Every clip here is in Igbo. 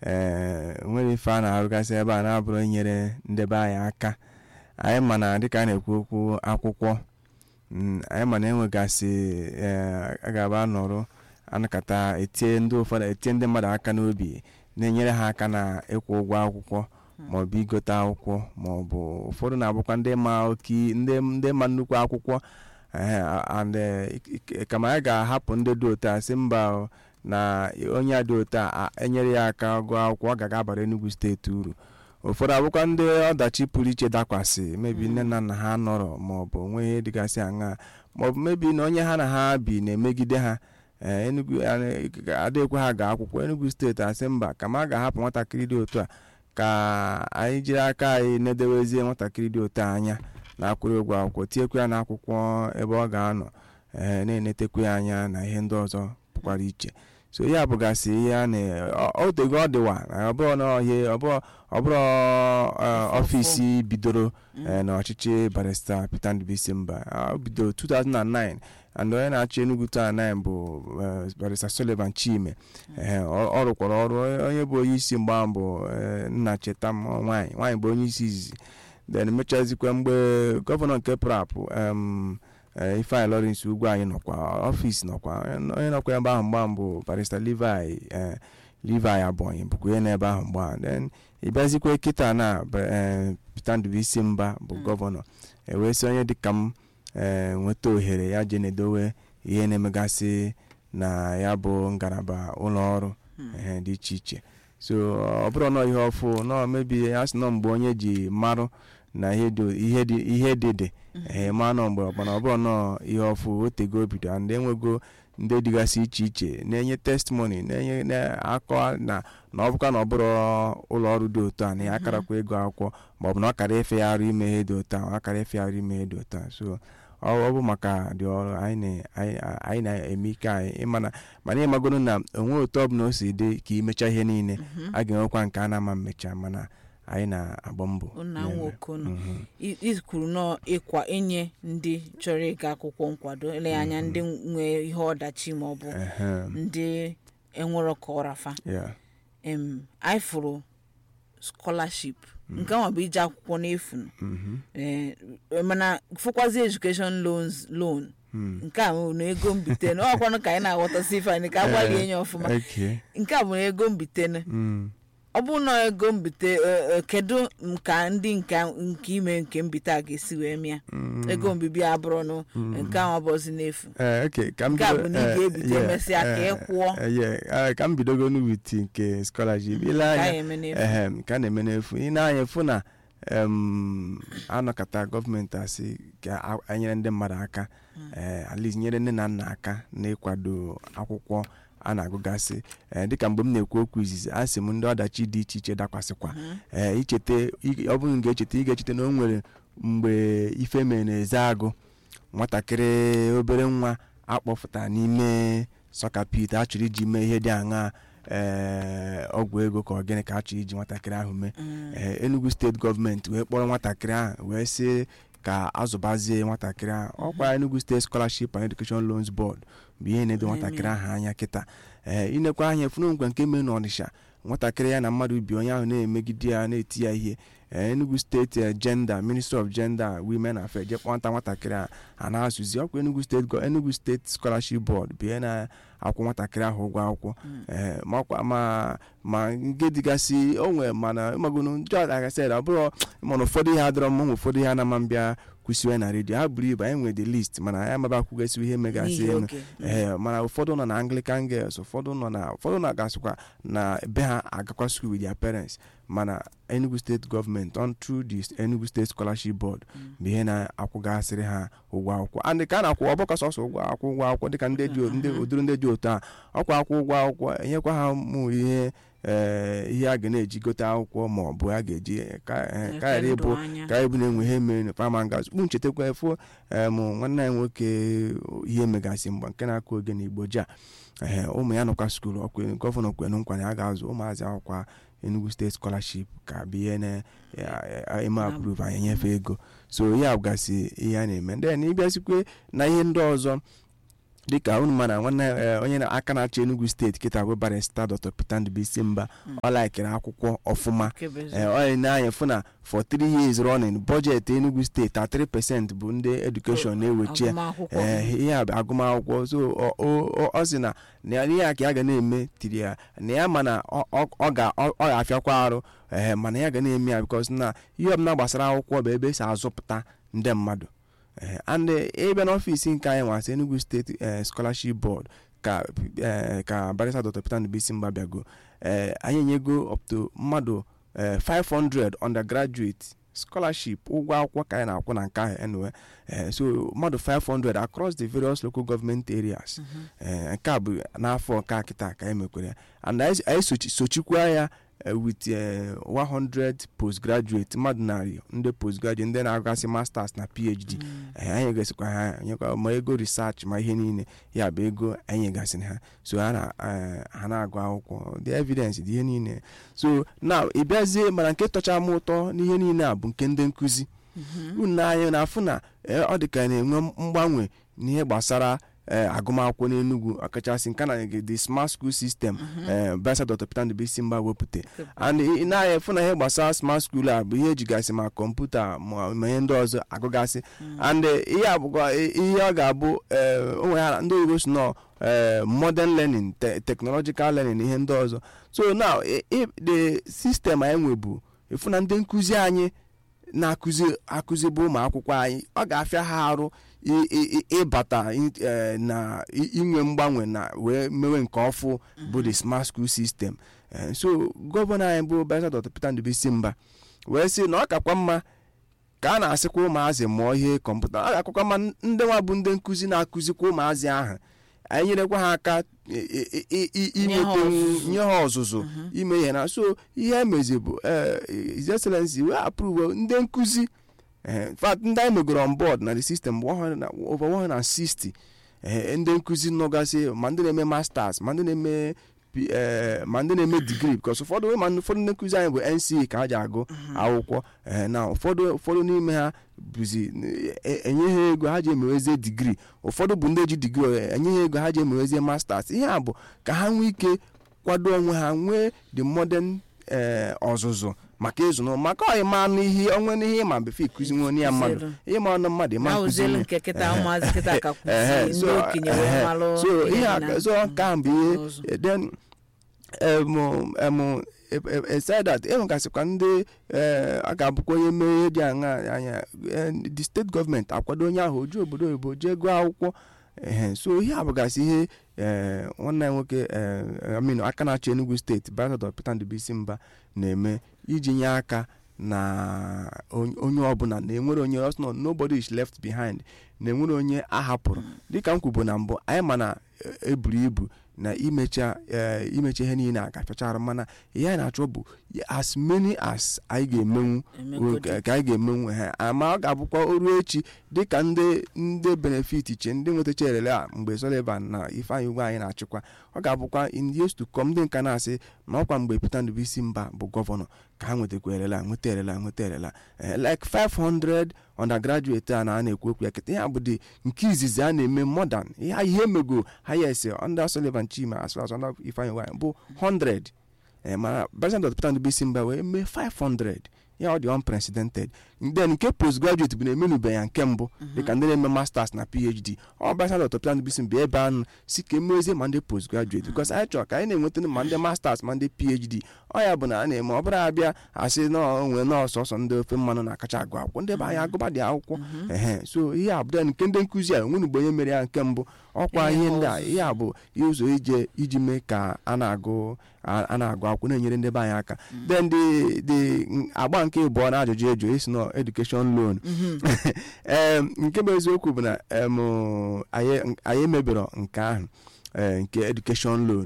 nwere ife a na-arụgasị ebe a na-abụrụ inyere ndị be anyị aka. Anyị ma na dịka a na-ekwu okwu akwụkwọ, anyị ma na enwegasị a ga-aba nọrọ anakọta etie ndị mmadụ aka n'obi na-enyere ha aka na ịkwụ ụgwọ akwụkwọ maọbụ igote akwụkwọ, maọbụ ụfọdụ na-abụkwa ndị ma nnukwu akwụkwọ. And kama anyị ga-ahapụ ndị dị otu a sị mba na onye dị otu a enyere ya aka gụọ akwụkwọ, ọ ga abara Enugu steeti uru. Ụfọdụ abụkwa ndị ọdachi pụrụ iche dakwasị, mebi nne na nna ha nọrọ maọbụ onwe ihe dịgasị aṅa, maọbụ mebi na onye ha na ha bi na-emegide ha. Enugu adịkwa ha ga akwụkwọ. Enugu steeti asị mba kama a ga-ahapụ nwatakịrị dị otu a ka anyị jiri aka anyị nedewezie nwatakịrị dị otu anya na-akwụrụ ụgwọ akwụkwọ, tinyekwa ya n'akwụkwọ ebe ọ ga-anọ na-enetekwa ya anya na ihe ndị ọzọ pụkwara iche. So ya bụgasị ihe otego ọ dịwa, ọ bụrụ ọfịs bidoro n'ọchịchị Barrister Peter Ndubisi Mba. O bidoro 2009 and onye na-achị Enugu 2009 bụ Barrister Sullivan Chime. Ọ rụkwara ọrụ. Onye bụ onye isi mgba mbụ Nna Chetam nwaanyị bụ onye isi izizi. Then mechazikwa mgbe gọvanọ nke PRAP Ifeanyi Lawrence Ugwu anyị nọkwa ọfịs nọkwa, onye nọkwa ebe ahụ mgba mbụ Barrister Levi Abonyi bụkwa onye n'ebe ahụ mgba. Then ịbịazikwa kịta na Peter Ndubisi Mba bụ gọvanọ, wee sị onye dịka m nweta ohere ya je nedowe ihe na-emegasị na ya bụ ngalaba ụlọ ọrụ dị iche iche. So ọ bụrụ nọ ihe ọfụ nọ mebi ya sị nọ mgbe onye ji marụ na ihe dị ma nọ mgbe ọbụla ọ bụrụ nọ ihe ọfụ otego obido ndị enwego ndị dịgasị iche iche na-enye testimony na-akọ na ọ bụkwa na ọ bụrụ ụlọ ọrụ dị otu a na ya akarakwa ego akwụkwọ maọbụ na ọ kara efe ya arụ ime ihe dị otu a, ọ kara efe ya arụ ime ihe dị otu a. So ọ bụ maka dị ọrụ anyị na-eme ike anyị mana ịmagoro na onwe otu ọbụla o si dị ka imecha ihe niile a ga-enwekwa nke a na-ama mmecha, mana anyị na-agba mbọ. Ikwuru nọ ịkwa enye ndị chọrọ ịga akwụkwọ nkwado, ele anya ndị nwe ihe ọdachi maọbụ ndị enwero ka ọrafa. Anyị fụrụ scholarship nke nwa bụ ije akwụkwọ n'efu, mana fụkwazi education loan nke a bụ na ego mbite na ọkwanụ ka anyị na-aghọtasị ife anyị ka agbalị enye ọfụma. Nke a bụ na ego mbite ọ bụ na ego mbite kedu ka ndị nke ime nke mbite a ga-esi wee mịa ego mbibi abụrụ nke ahụ bụzi n'efu. Nke a bụ na ị ga-ebite emesịa ka ị kwụọ. Ka m bidogo n'uwiti nke scholarship ile anya ka na-eme n'efu. Ị na-anya efu na anọkọta gọọmenti asị ka anyere ndị mmadụ aka, at least nyere nne na nna aka n'ịkwado akwụkwọ a na-agụgasị. Dịka mgbe m na-ekwu okwu izizi asị m ndị ọdachi dị iche iche dakwasịkwa. Icheta ọ bụrụ ị ga-echeta na o nwere mgbe ife mere n'eze agụ, nwatakịrị obere nwa akpọfụta n'ime sọka pit a chọrọ iji mee ihe dị aṅa ọgwụ ego ka ọ gịnị ka a chọrọ iji nwatakịrị ahụ mee. Enugu steeti gọọmenti wee kpọrọ nwatakịrị ahụ wee sị ka azụbazie nwatakịrị ahụ. Ọkwa Enugu State Scholarship and Education Loans Board bụ ihe na-edo nwatakịrị ahụ anya kịta. Inekwa anya funu ngwa nke mee n'Ọnịsha, nwatakịrị ya na mmadụ bi onye ahụ na-emegide ya na-eti ya ihe. Enugu State Gender Ministry of Gender Women Affairs jekpọnta nwatakịrị a na-asụzi. Ọkwa Enugu State Scholarship Board bụ ihe na-akwụ nwatakịrị ahụ ụgwọ akwụkwọ. Ma nke dịgasị onwe mana magonu njọ agasị ọ bụrụ mana ụfọdụ ihe adọrọ m ụfọdụ ihe ana mbịa kwụsịwe na redio ha buru ibu anyị nwere the list mana anyị amaba kwugasị ihe megasị elu. Mana ụfọdụ nọ na Anglican Girls, ụfọdụ na-agasịkwa na be ha agakwa school with their parents. Mana Enugu State Government on through this Enugu State Scholarship Board bụ ihe na-akwụgasịrị ha ụgwọ akwụkwọ. And ka a na-akwụ ọbụka sọsọ ụgwọ akwụkwọ dịka ụdịrị ndị dị otu a ọkwa akwụ ụgwọ akwụkwọ enyekwa ha mụ ihe a ga na-eji gote akwụkwọ ma ọ bụ a ga-eji ka ebu na-enwe ihe mere fama ngas kpu nchetakwa efu nwanne anyị nwoke ihe megasị mgba nke na-akụ oge na Igbo ja ụmụ ya nọkwa skuulu gọvanọ kwenu nkwanye a ga-azụ ụmụazị akwụkwọ Enugu State Scholarship ka bụ ihe na-eme approve anyị nyefe ego. So ya bụgasị ihe a na-eme. Then ịbịazikwe na ihe ndị ọzọ dịka unu mana onye na-aka na-achị Enugu steeti kịta bụ Barrister Dr. Peter Ndubisi Mba ọ laikere akwụkwọ ọfụma onye na-anya fụ na for 3 years running budget Enugu steeti 33% bụ ndị education na-ewechi ihe agụmakwụkwọ. So ọ sị na ihe a ka ya ga na-eme tiri ya na ya mana ọ ga-afịakwa arụ mana ya ga na-eme ya because na ihe ọbụla gbasara akwụkwọ bụ ebe esi azụpụta ndị mmadụ and ebe n'ọfịs nke anyị nwasị Enugu State Scholarship Board ka Barrister Dr. Peter Ndubisi Mba bịago anyị enyego up to mmadụ 500 undergraduate scholarship ụgwọ akwụkwọ ka anyị na-akwụ na nke ahụ anyway so mmadụ 500 across the various local government areas nke a bụ n'afọ nke kịta ka anyị mekwere ya and anyị sochikwa ya with 100 postgraduate mmadụ narị ndị postgraduate ndị na-agụgasị masters na PhD anyị ga-esikwa ha nyekwa ma ego research ma ihe niile ya bụ ego anyị gasịrị ha so ha na-agụ akwụkwọ the evidence dị ihe niile. So now ịbịazie mana nke tọcha m ụtọ n'ihe niile a bụ nke ndị nkụzi unu anyị na-afụ na ọ dị ka na-enwe mgbanwe n'ihe gbasara agụmakwụkwọ n'Enugu ọkachasị nke na the smart school system Barrister Dr. Peter Ndubisi Mba wepụta and na-anya fụ na ihe gbasara smart school a bụ ihe ejigasị ma kọmputa ma ihe ndị ọzọ agụgasị and ihe abụkwa ihe ọ ga-abụ onwe ha ndị oyibo si nọ modern learning technological learning ihe ndị ọzọ. So now the system anyị nwebu efu na ndị nkụzi anyị na-akụzi bụ ụmụ akwụkwọ anyị ọ ga-afịa ha arụ ịbata na inwe mgbanwe na wee mewe nke ọfụ bụ the smart school system. So gọvanọ anyị bụ Barrister Dr. Peter Ndubisi Mba wee sị na ọ kakwa mma ka a na-asịkwa ụmụazị mụọ ihe kọmputa ọ ga-akwakwa mma ndị nwa bụ ndị nkụzi na-akụzikwa ụmụazị ahụ anyị nyerekwa ha aka nye ha ọzụzụ ime ihe na so ihe emezi bụ His Excellency wee approve ndị nkụzi in fact ndị anyị megoro on board na the system over 160 ndị nkụzi nọgasị ma ndị na-eme masters ma ndị na-eme degree because ụfọdụ ndị nkụzi anyị bụ NCE ka ha ji agụ akwụkwọ na ụfọdụ n'ime ha bụzi enye ha ego ha ji emewezie degree ụfọdụ bụ ndị ji degree enye ha ego ha ji emewezie masters. Ihe a bụ ka ha nwee ike kwado onwe ha nwee the modern ọzụzụ maka ịzụ maka ọyịma n'ihe onwe n'ihe ịma befe ikuzi nwe onye ya mmadụ ịma ọnụ mmadụ ịma nkuzi so ihe so ka mbụ ihe then aside that enwegasịkwa ndị a ga-abụkwa onye mee ihe dị anya the state government akwado onye ahụ oji obodo oyibo jee gụọ akwụkwọ so ihe abụgasị ihe nwanne nwoke aka na-achị Enugu steeti Barrister Dr. Peter Ndubisi Mba na-eme iji nye aka na onye ọbụla na-enwere onye ọsọ nobody is left behind na-enwere onye ahapụrụ dịka m kwubu na mbụ anyị ma na eburu ibu na imecha ihe niile agafechara mana ihe anyị na-achọ bụ as many as anyị ga-emenwu ka anyị ga-emenwu ha ma ọ ga-abụkwa oru echi dịka ndị benefit che ndị nwetacha erele a mgbe Sullivan na Ifeanyi Ugwu anyị na-achịkwa ọ ga-abụkwa in years to come ndị nka na-asị na ọkwa mgbe Peter Ndubisi Mba bụ gọvanọ ka ha nwetakwa nweta erela like 500 undergraduate a na-ekwu okwu ya kịta ya bụ dị nke izizi a na-eme modern ihe mego highest under Sullivan Chima as well as under Ifeanyi Ugwu bụ 100 mana Barrister Dr. Peter Ndubisi Mba wee mee 500 ya ọ dị unprecedented. Then nke postgraduate bụ na-emenube ya nke mbụ dịka ndị na-eme masters na PhD ọ Barrister Dr. Peter Ndubisi Mba ebe anụ si ka emezie ma ndị postgraduate because anyị chọrọ ka anyị na-enweta ma ndị masters ma ndị PhD ọ ya bụ na a na-eme ọ bụrụ abịa asị na onwe nọọsọsọ ndị ofe mmanụ na-akacha agụ akwụkwọ ndị be anyị agụba dị akwụkwọ so ihe a bụ nke ndị nkụzi a onwenugbo onye mere ya nke mbụ ọkwa ihe ndị a ihe a bụ ụzọ iji mee ka a na-agụ akwụkwọ na-enyere ndị be anyị aka. Then the agba nke ịbụọ na ajụjụ esi na education loan nke bụ eziokwu bụ na anyị mebere nke ahụ nke education loan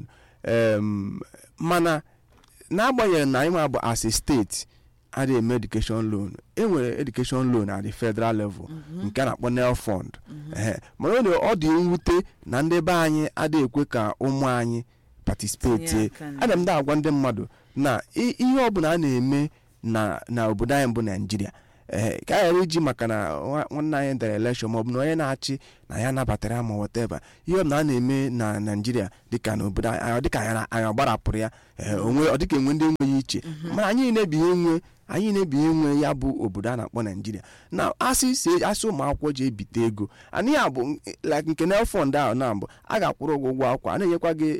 mana n'agbanyeghị na anyị ma bụ as a state adịghị eme education loan enwere education loan at the federal level nke a na-akpọ NEL fund mana ọ dị mwute na ndị be anyị adịghị ekwe ka ụmụ anyị participate. Ana m da agwa ndị mmadụ na ihe ọbụla a na-eme na obodo anyị bụ Naịjirịa ka anyị ghara iji maka na nwanne anyị dara election maọbụ na onye na-achị na ya nabatara ma whatever ihe na a na-eme na Naịjirịa dịka n'obodo dịka anyị gbarapụrụ ya ọ dịka enwe ndị enweghị iche mana anyị na-ebi enwe ya bụ obodo a na-akpọ Naịjirịa na asị ụmụ akwụkwọ ji ebite ego anyị ya bụ nke NELFund ahụ na mbụ a ga-akwụrụ ụgwọ akwụkwọ a na-enyekwa gị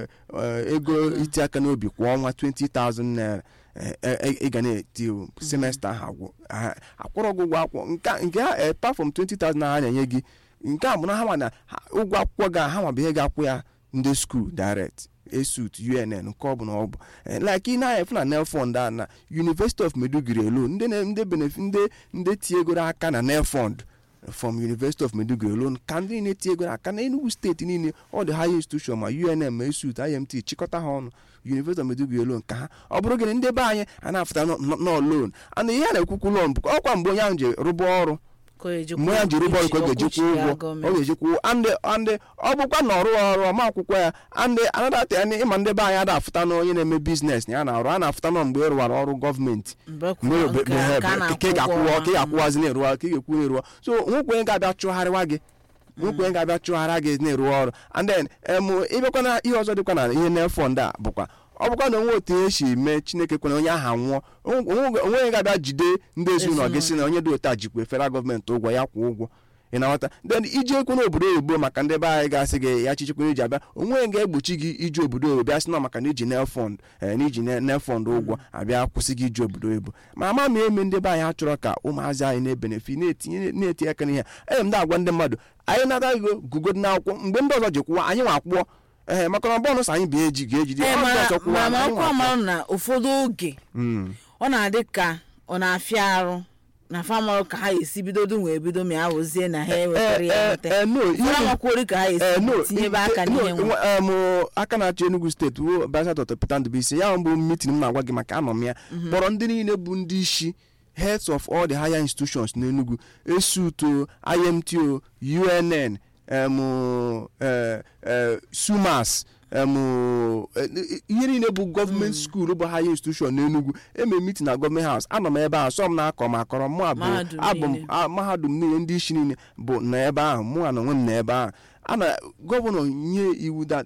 ego iti aka n'obi kwa ọnwa 20,000 naira ị ga na-eti semester ahụ akwụrụ ụgwọ akwụkwọ nke ha apart from 20,000 naira na-enye gị nke a bụ na ha nwa na ụgwọ akwụkwọ ga ha nwa bụ ihe ga-akwụ ya ndị skuul direct ESUT UNN nke ọ bụ na ọ bụ like ị na-efu na NELFund a na University of Maiduguri alone ndị tiegoro aka na NELFund from University of Maiduguri alone ka ndị na-etiegoro aka na Enugu steeti niile all the higher institution ma UNN ma ESUT IMT chịkọta ha ọnụ University of Maiduguri alone ka ha ọ bụrụ gịnị ndị be anyị a na-afụta nọ loan and ihe a na-ekwukwu loan bụ ọkwa mgbe onye ahụ ji rụba ọrụ mgbe ya jiri bọọlụ ka ọ ga-ejikwa ụgwọ ọ ga-ejikwa and ọ bụkwa na ọrụ ọma akwụkwọ ya and another thing ịma ndị be anyị ada afụta na onye na-eme biznes na ya na-arụ a na-afụta na mgbe ịrụwara ọrụ gọọmenti ka ị ga-akwụwazi na-eruwa ka ị ga-ekwu na-eruwa so nwekwenye ga-abịa chụgharịwa gị nwekwenye ga-abịa chụgharịa gị na-eru ọrụ and then ịbịakwa na ihe ọzọ dịkwa na ihe NELFund a bụkwa ọ bụkwa na onwe otu esi mee Chineke kwena onye aha nwụọ onweghị ga-abịa jide ndị ezinụlọ gị si na onye dị otu a jikwa federal gọọmenti ụgwọ ya kwụ ụgwọ ị na-aghọta then iji ekwe n'obodo oyibo maka ndị be anyị ga-asị gị ya chichekwa iji abịa onweghị ga-egbochi gị iji obodo oyibo bịa sị na maka na iji NELFund ụgwọ abịa kwụsị gị iji obodo oyibo ma ama ma eme ndị be anyị achọrọ ka ụmụazị anyị na-ebenefi na-etinye aka n'ihe a ndị agwa ndị mmadụ anyị nata ego gụgodo n'akwụkwọ mgbe ndị ọzọ ji kwụwa anyị nwa akwụkwọ maka na bọnụs anyị ga-ejide ma akwụkwọ mara na ụfọdụ oge ọ na-adị ka ọ na-afịa arụ na famarụ ka ha esi bidodo wee bido ma ya wozie na ha ewetara ya nweta ka ha esi tinyebe aka n'ihe nwe aka na-achị Enugu steeti wo Barrister Dr. Peter Ndubisi ya mbụ meeting m na-agwa gị maka anọ m ya kpọrọ ndị niile bụ ndị isi heads of all the higher institutions n'Enugu ESUT IMT UNN SUMAS ihe niile bụ gọọmenti skuul bụ higher institution n'Enugu eme meeting na gọọmenti haus anọ m ebe ahụ sọ m na-akọ ma akọrọ mụ abụ mahadum niile ndị isi niile bụ na ebe ahụ mụ na onwe m na ebe ahụ ana gọvanọ nye iwu that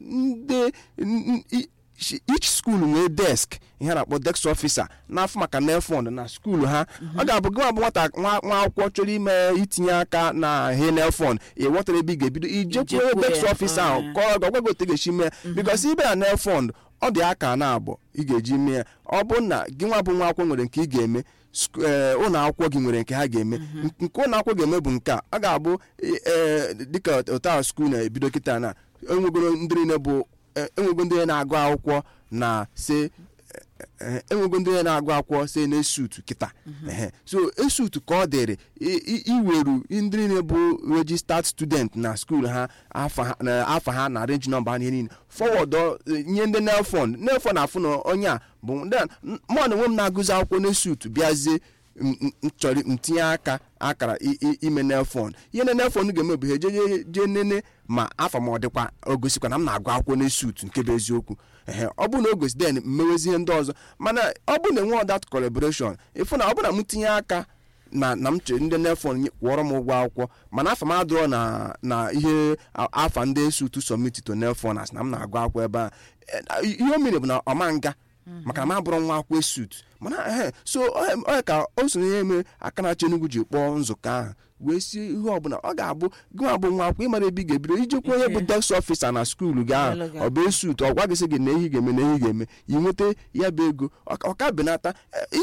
each school nwee desk ihe na-akpọ desk officer n'afọ maka NELFund na skuul ha ọ ga-abụ gị bụ nwa akwụkwọ chọrọ ime itinye aka na ihe NELFund ewetara ebe ị ga-ebido ijekwa desk officer ahụ kọọ gị otu ga-esi mee because ibe na NELFund ọ dị aka na abụọ ị ga-eji mee ọ bụ na gị nwa bụ nwa akwụkwọ nwere nke ị ga-eme ụlọ akwụkwọ gị nwere nke ha ga-eme nke ụlọ akwụkwọ ga-eme bụ nke a ga-abụ dịka otu ahụ skuul na-ebido kịta na enwegoro ndị niile bụ enwego ndị na-agụ akwụkwọ na se enwego ndị na-agụ akwụkwọ se na ESUT kịta so ESUT ka ọ dịrị iweru ndị niile bụ registered student na skuul ha afa ha na range number ha niile forward nye ndị NELFund afụ na onye a bụ mụ na onwe m na-agụzi akwụkwọ na ESUT bịazie chọrọ ntinye aka akara ime NELFund ihe na NELFund ga-eme bụ jee nene ma afọ ma ọ dịkwa ogosikwa na m na-agụ akwụkwọ na ESUT nke bụ eziokwu ọ bụ na o gosi den mmewezi ihe ndị ọzọ mana ọ bụ na enwe that collaboration ịfụ na ọ bụ na m tinye aka na m chere ndị NELFund kwụọrọ m ụgwọ akwụkwọ mana afọ m adụrọ na ihe afa ndị ESUT submit to NELFund as na m na-agụ akwụkwọ ebe a ihe o mere bụ na ọma nga maka na m abụrụ nwa akwụkwọ ESUT mana so onye ka o so ihe eme aka na-achị Enugu ji kpọọ nzukọ ahụ wee si ihe ọbụla ọ ga-abụ gị nwa bụ nwa akwụkwọ ịmara ebe ị ga-ebido ijekwa onye bụ desk officer na skuul gị ahụ ọ bụ ESUT ọ gwa gị sị gị na ihe ga-eme na ihe ga-eme ị nweta ya bụ ego ọka benata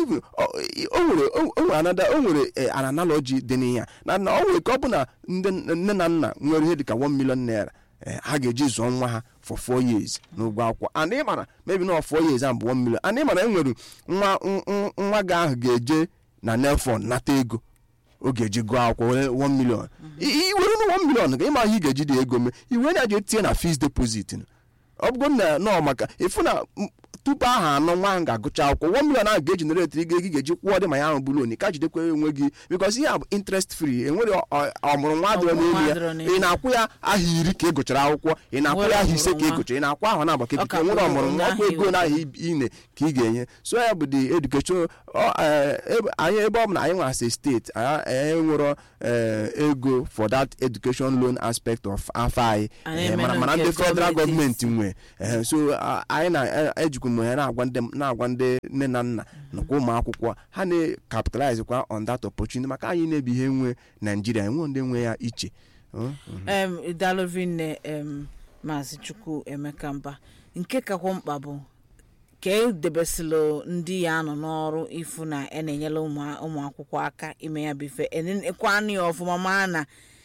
o nwere analogy dị n'ihe na o nwere ka ọ bụ na nne na nna nwere ihe dịka 1 million naira ha ga-eji zụọ nwa ha for 4 years n'ụgwọ akwụkwọ and ị mara maybe na 4 years ahụ bụ 1 million and ị mara enwere nwa gị ahụ ga-eje na NELFund nata ego ọ ga-eji gụọ akwụkwọ 1 million iwere na 1 million ga ịma ihe ị ga-eji dị ego mee iwe na-eje tinye na fixed deposit ọ bụgo na nọ maka ịfụ na tupu aha anọ nwa ahụ ga-agụcha akwụkwọ 1 million ahụ ga-ejenerate ego ị ga-eji kwụọ dị ma ya ahụ bụ loan ka jidekwa onwe gị because ihe a bụ interest free enwere ọmụrụ nwa dịrọ n'elu ya ị na-akwụ ya aha 10 ka ị gụchara akwụkwọ ị na-akwụ ya aha 5 ka ị gụchara ị na-akwụ ahụ na-agbake bike enwere ọmụrụ nwa ọkwa ego na aha ine ka ị ga-enye so ya bụ the education anyị ebe ọ bụ na anyị nwe as a steeti anyị nwere ego for that education loan aspect of afọ anyị mana ndị federal gọọmenti nwe so anyị na-ejikwa m ya na-agwa ndị nne na nna nakwa ụmụ akwụkwọ ha na-capitalize kwa on that opportunity maka anyị na-ebi ihe nwe Nigeria enwe ndị nwe ya iche Dalovinne Maazị Chukwu Emeka Mba nke kakwa mkpa bụ ka edebesịlụ ndị ya nọ n'ọrụ ifu na na-enyela ụmụ akwụkwọ aka ime ya bife ekwanụ ya ọfụma maa na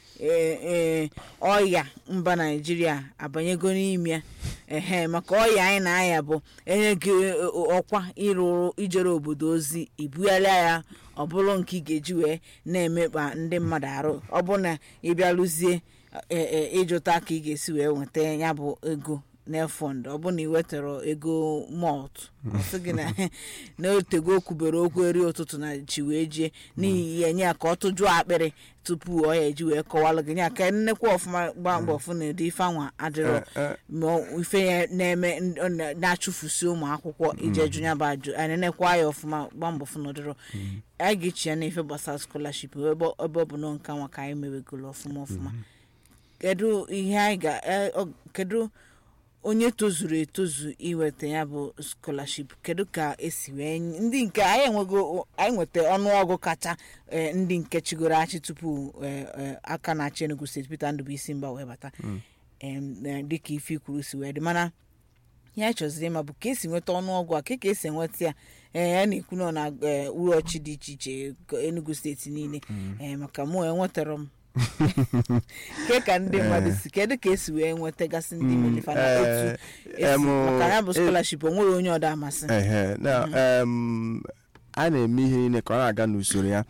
ọya mba Naịjirịa abanyego n'ime ya maka ọya anyị na-aya bụ enye gị ọkwa ịrụrụ ijere obodo ozi ibugharịa ya ọ bụrụ nke ị ga-eji wee na-emekpa ndị mmadụ arụ ọ bụ na ịbịa lụzie ịjụta ka ị ga-esi wee nweta ya bụ ego n'efọnd ọ bụ na ị wetara ego malt ọsị gị na otego kwubere okwu eri ụtụtụ na chi wee jie n'ihi ya nye ya ka ọ tụjụọ akpịrị tupu ọ ya eji wee kọwalụ gị ya ka nnekwa ọfụma gba mbọ fụ na ụdị ife anwa adịrọ ma ife ya na-eme na-achụfusi ụmụ akwụkwọ ije jụ ya bụ ajụ anyị nekwa ya ọfụma gba mbọ fụ na ọdịrọ anyị ga-echi ya na ife gbasara scholarship ebe ọ bụ na nka nwa ka anyị mewegolo ọfụma kedu ihe anyị kedu onye tozuru etozu iweta ya bụ scholarship kedu ka esi wee ndị nke anyị nweta ọnụọgụ kacha ndị nke chigoro achị tupu aka na-achị Enugu steeti Peter Ndubuisi Mba wee bata dịka ife kwuru si wee dị mana ya chọziri ma bụ ka esi nweta ọnụọgụ a ka esi enweta ya ya na-ekwu na uru ọchị dị iche iche Enugu steeti niile maka mụ enwetara m ka ndị mmadụ si kedu ka esi wee nwetagasị ndị melifa na otu maka ya bụ scholarship o nwere onye ọda amasị a na-eme ihe niile ka ọ na-aga n'usoro ya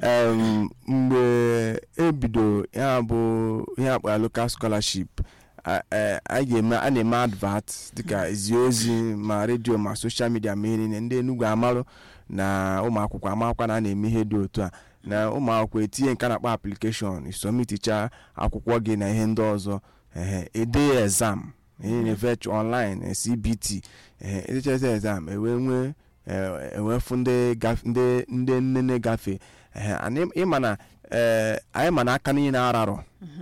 mgbe ebido ya bụ ihe akpara local scholarship a na-eme advert dịka ezi ozi ma redio ma soshal midia ma ihe niile ndị Enugu amarụ na ụmụ akwụkwọ amakwa na a na-eme ihe dị otu a na ụmụ akwụkwọ etinye nke na-akpọ application isomiticha akwụkwọ gị na ihe ndị ọzọ ede exam virtual online CBT edechasa exam ewefu ndị nnene gafe ịma na anyị ma na aka niile ararọ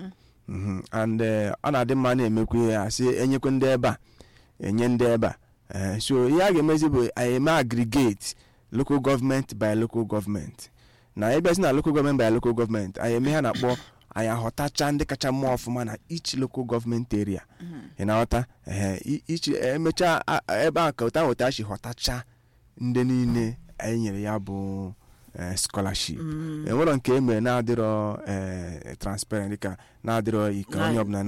and ọ na-adị mma na-emekwa ihe asị enyekwe ndị ebe a enye ndị ebe a so ihe a ga-emezi bụ anyị eme aggregate local government by local government na ebe si na local government by local government anyị eme ha na-akpọ anyị aghọtacha ndị kacha mma ọfụma na each local government area ị na-aghọta emechaa ebe a ka ụta nweta chi ghọtacha ndị niile anyị nyere ya bụ scholarship enwere nke emere na-adịrọ transparent dịka na-adịrọ ike onye ọbụla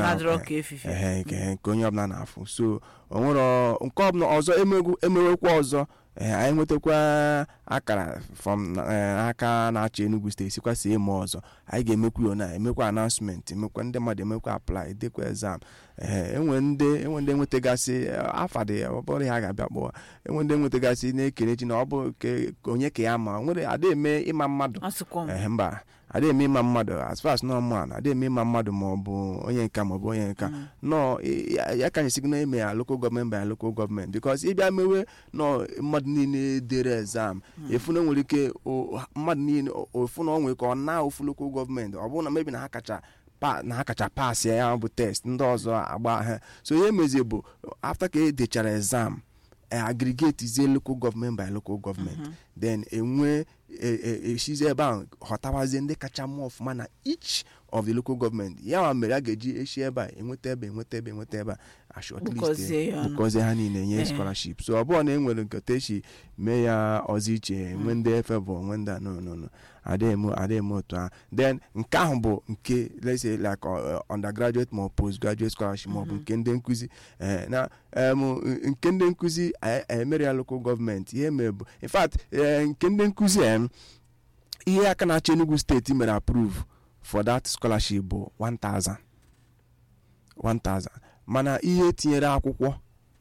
nke onye ọbụla na-afụ so onwere nke ọbụla ọzọ emewekwa ọzọ anyị nwetakwa akara from aka na-achị Enugu steeti sikwa si eme ọzọ anyị ga-emekwa ya na emekwa announcement emekwa ndị mmadụ emekwa apply dekwa exam enwe ndị enwetagasị afa dị ọ bụrụ ha ga-abịa kpọọ enwe ndị enwetagasị na-ekerechi na ọ bụ onye ka ya ma nwere ada eme ịma mmadụ mba ada eme ịma mmadụ as far as normal ada eme ịma mmadụ ma ọ bụ onye nka ma ọ bụ onye nka nọ ya ka nyesi na eme ya local government by local government because ịbịa mewe nọ mmadụ niile dere exam efu na nwere ike mmadụ niile ofu na ọ nwere ka ọ na ofu local government ọ bụrụ na mebi na ha kacha pass ya bụ test ndị ọzọ agba ha so ihe mezie bụ after ka edechara exam aggregate izie local government by local government then enwe eshizi ebe ahụ ghọtawazie ndị kacha mma ọfụma na each of the local government ya ma mere a ga-eji eshi ebe a enweta ebe a shortlist because ha niile enye scholarship so ọ bụrụ na enwere nke teshi mee ya ọzọ iche enwe ndị favor enwe ndị no adịghị otu ahụ then nke ahụ bụ nke let's say like undergraduate ma postgraduate scholarship ma ọ bụ nke ndị nkụzi na nke ndị nkụzi emere ya local government ihe mere bụ in fact nke ndị nkụzi ihe aka na-achị Enugu steeti mere approve for that scholarship bụ 1,000 mana ihe tinyere akwụkwọ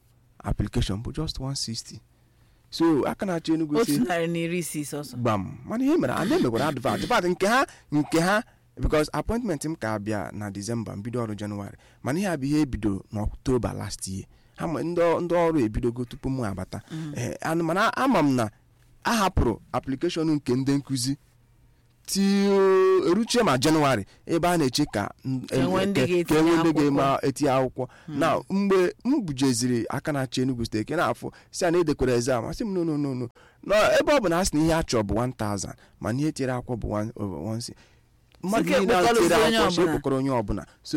application bụ just 160. So aka na-achọ Enugu si gbam mana ihe mere anyị mekwara advert nke ha because appointment m ka abịa na December mbido ọrụ January mana ihe abịa ihe ebido n'October last year ha ndị ọrụ ebidogo tupu m abata mana ama m na a hapụrụ application nke ndị nkụzi eruchie ma Jenụwarị ebe a na-eche ka enwe ndị ga-eme eti akwụkwọ na mgbe m bujeziri aka na-achị Enugu steeti ke na-afụ si a na-edekwara exam asị m no ebe ọ bụ na asị na ihe a chọrọ bụ 1000 mana ihe tiere akwụkwọ bụ 1 mmadụ niile tiere akwụkwọ ekpokọrọ onye ọbụla so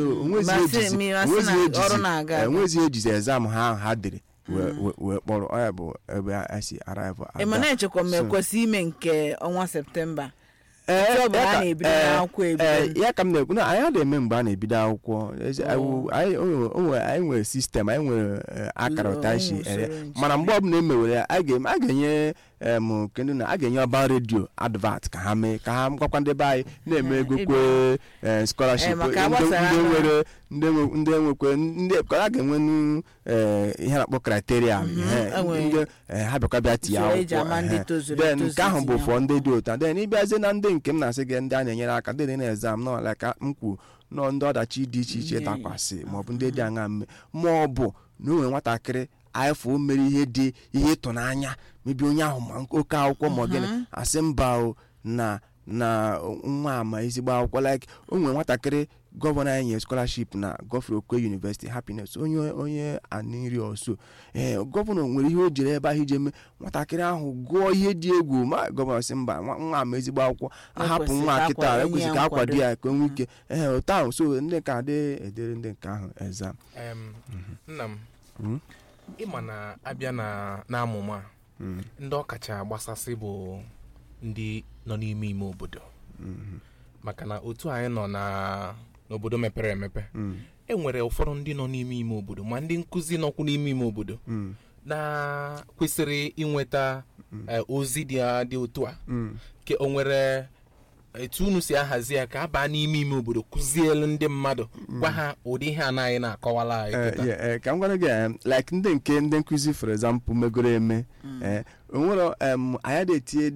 onwezi ejizi exam ha dere wee kpọrọ ọ ya bụ ebe a si arrive mana echekwa m ekwesị ime nke ọnwa Septemba ya ka m na-ekwu na anyị na-eme mgbe a na-ebido akwụkwọ anyị nwere sistem anyị nwere akara ụtaisi mana mgbe ọbụla emewere ya a ga-enye a ga-enye ọba redio advert ka ha mee ka ha gwakwa ndị be anyị na-eme egokwe scholarship ndị nwekwe a ga-enwenu ihe na-akpọ kriteria ha bịakwa bịa tinye akwụkwọ then nke ahụ bụ fọ ndị dị ụta then ịbịazie na ndị nke m na-asị gị ndị a na-enyere aka ndị na exam nọ like mkpu nọ ndị ọdachi dị iche iche dakwasị maọbụ ndị dị aṅa mme maọbụ na o nwere nwatakịrị afọ mere ihe ịtụnanya mebi onye ahụ ma oke akwụkwọ ma gịnị asị mba na nwa ama ezigbo akwụkwọ like o nwere nwatakịrị gọvanọ anyị nye scholarship na Godfrey Okwe University Happiness onye aniri oso gọvanọ nwere ihe o jere ebe ahụ ije eme nwatakịrị ahụ gụọ ihe dị egwu ma gọvanọ sị mba nwa ama ezigbo akwụkwọ ahapụ nwa kịta ekwesịrị ka akwado ya ka o nwee ike otu ahụ so ndị ka edere ndị nke ahụ exam. Nna m ịma na abịa na amụma ndị ọkacha gbasasị bụ ndị nọ n'ime ime obodo maka na otu anyị nọ n'obodo mepere emepe enwere ụfọdụ ndị nọ n'ime ime obodo ma ndị nkụzi nọkwu n'ime ime obodo na kwesịrị inweta ozi dị otu a ka o nwere etu unu si ahazi ya ka a baa n'ime ime obodo kụzielu ndị mmadụ gwa ha ụdị ihe anaghị na-akọwala anyị ka m gwara gị like ndị nkụzi for example megoro eme onwere anyị na-etinye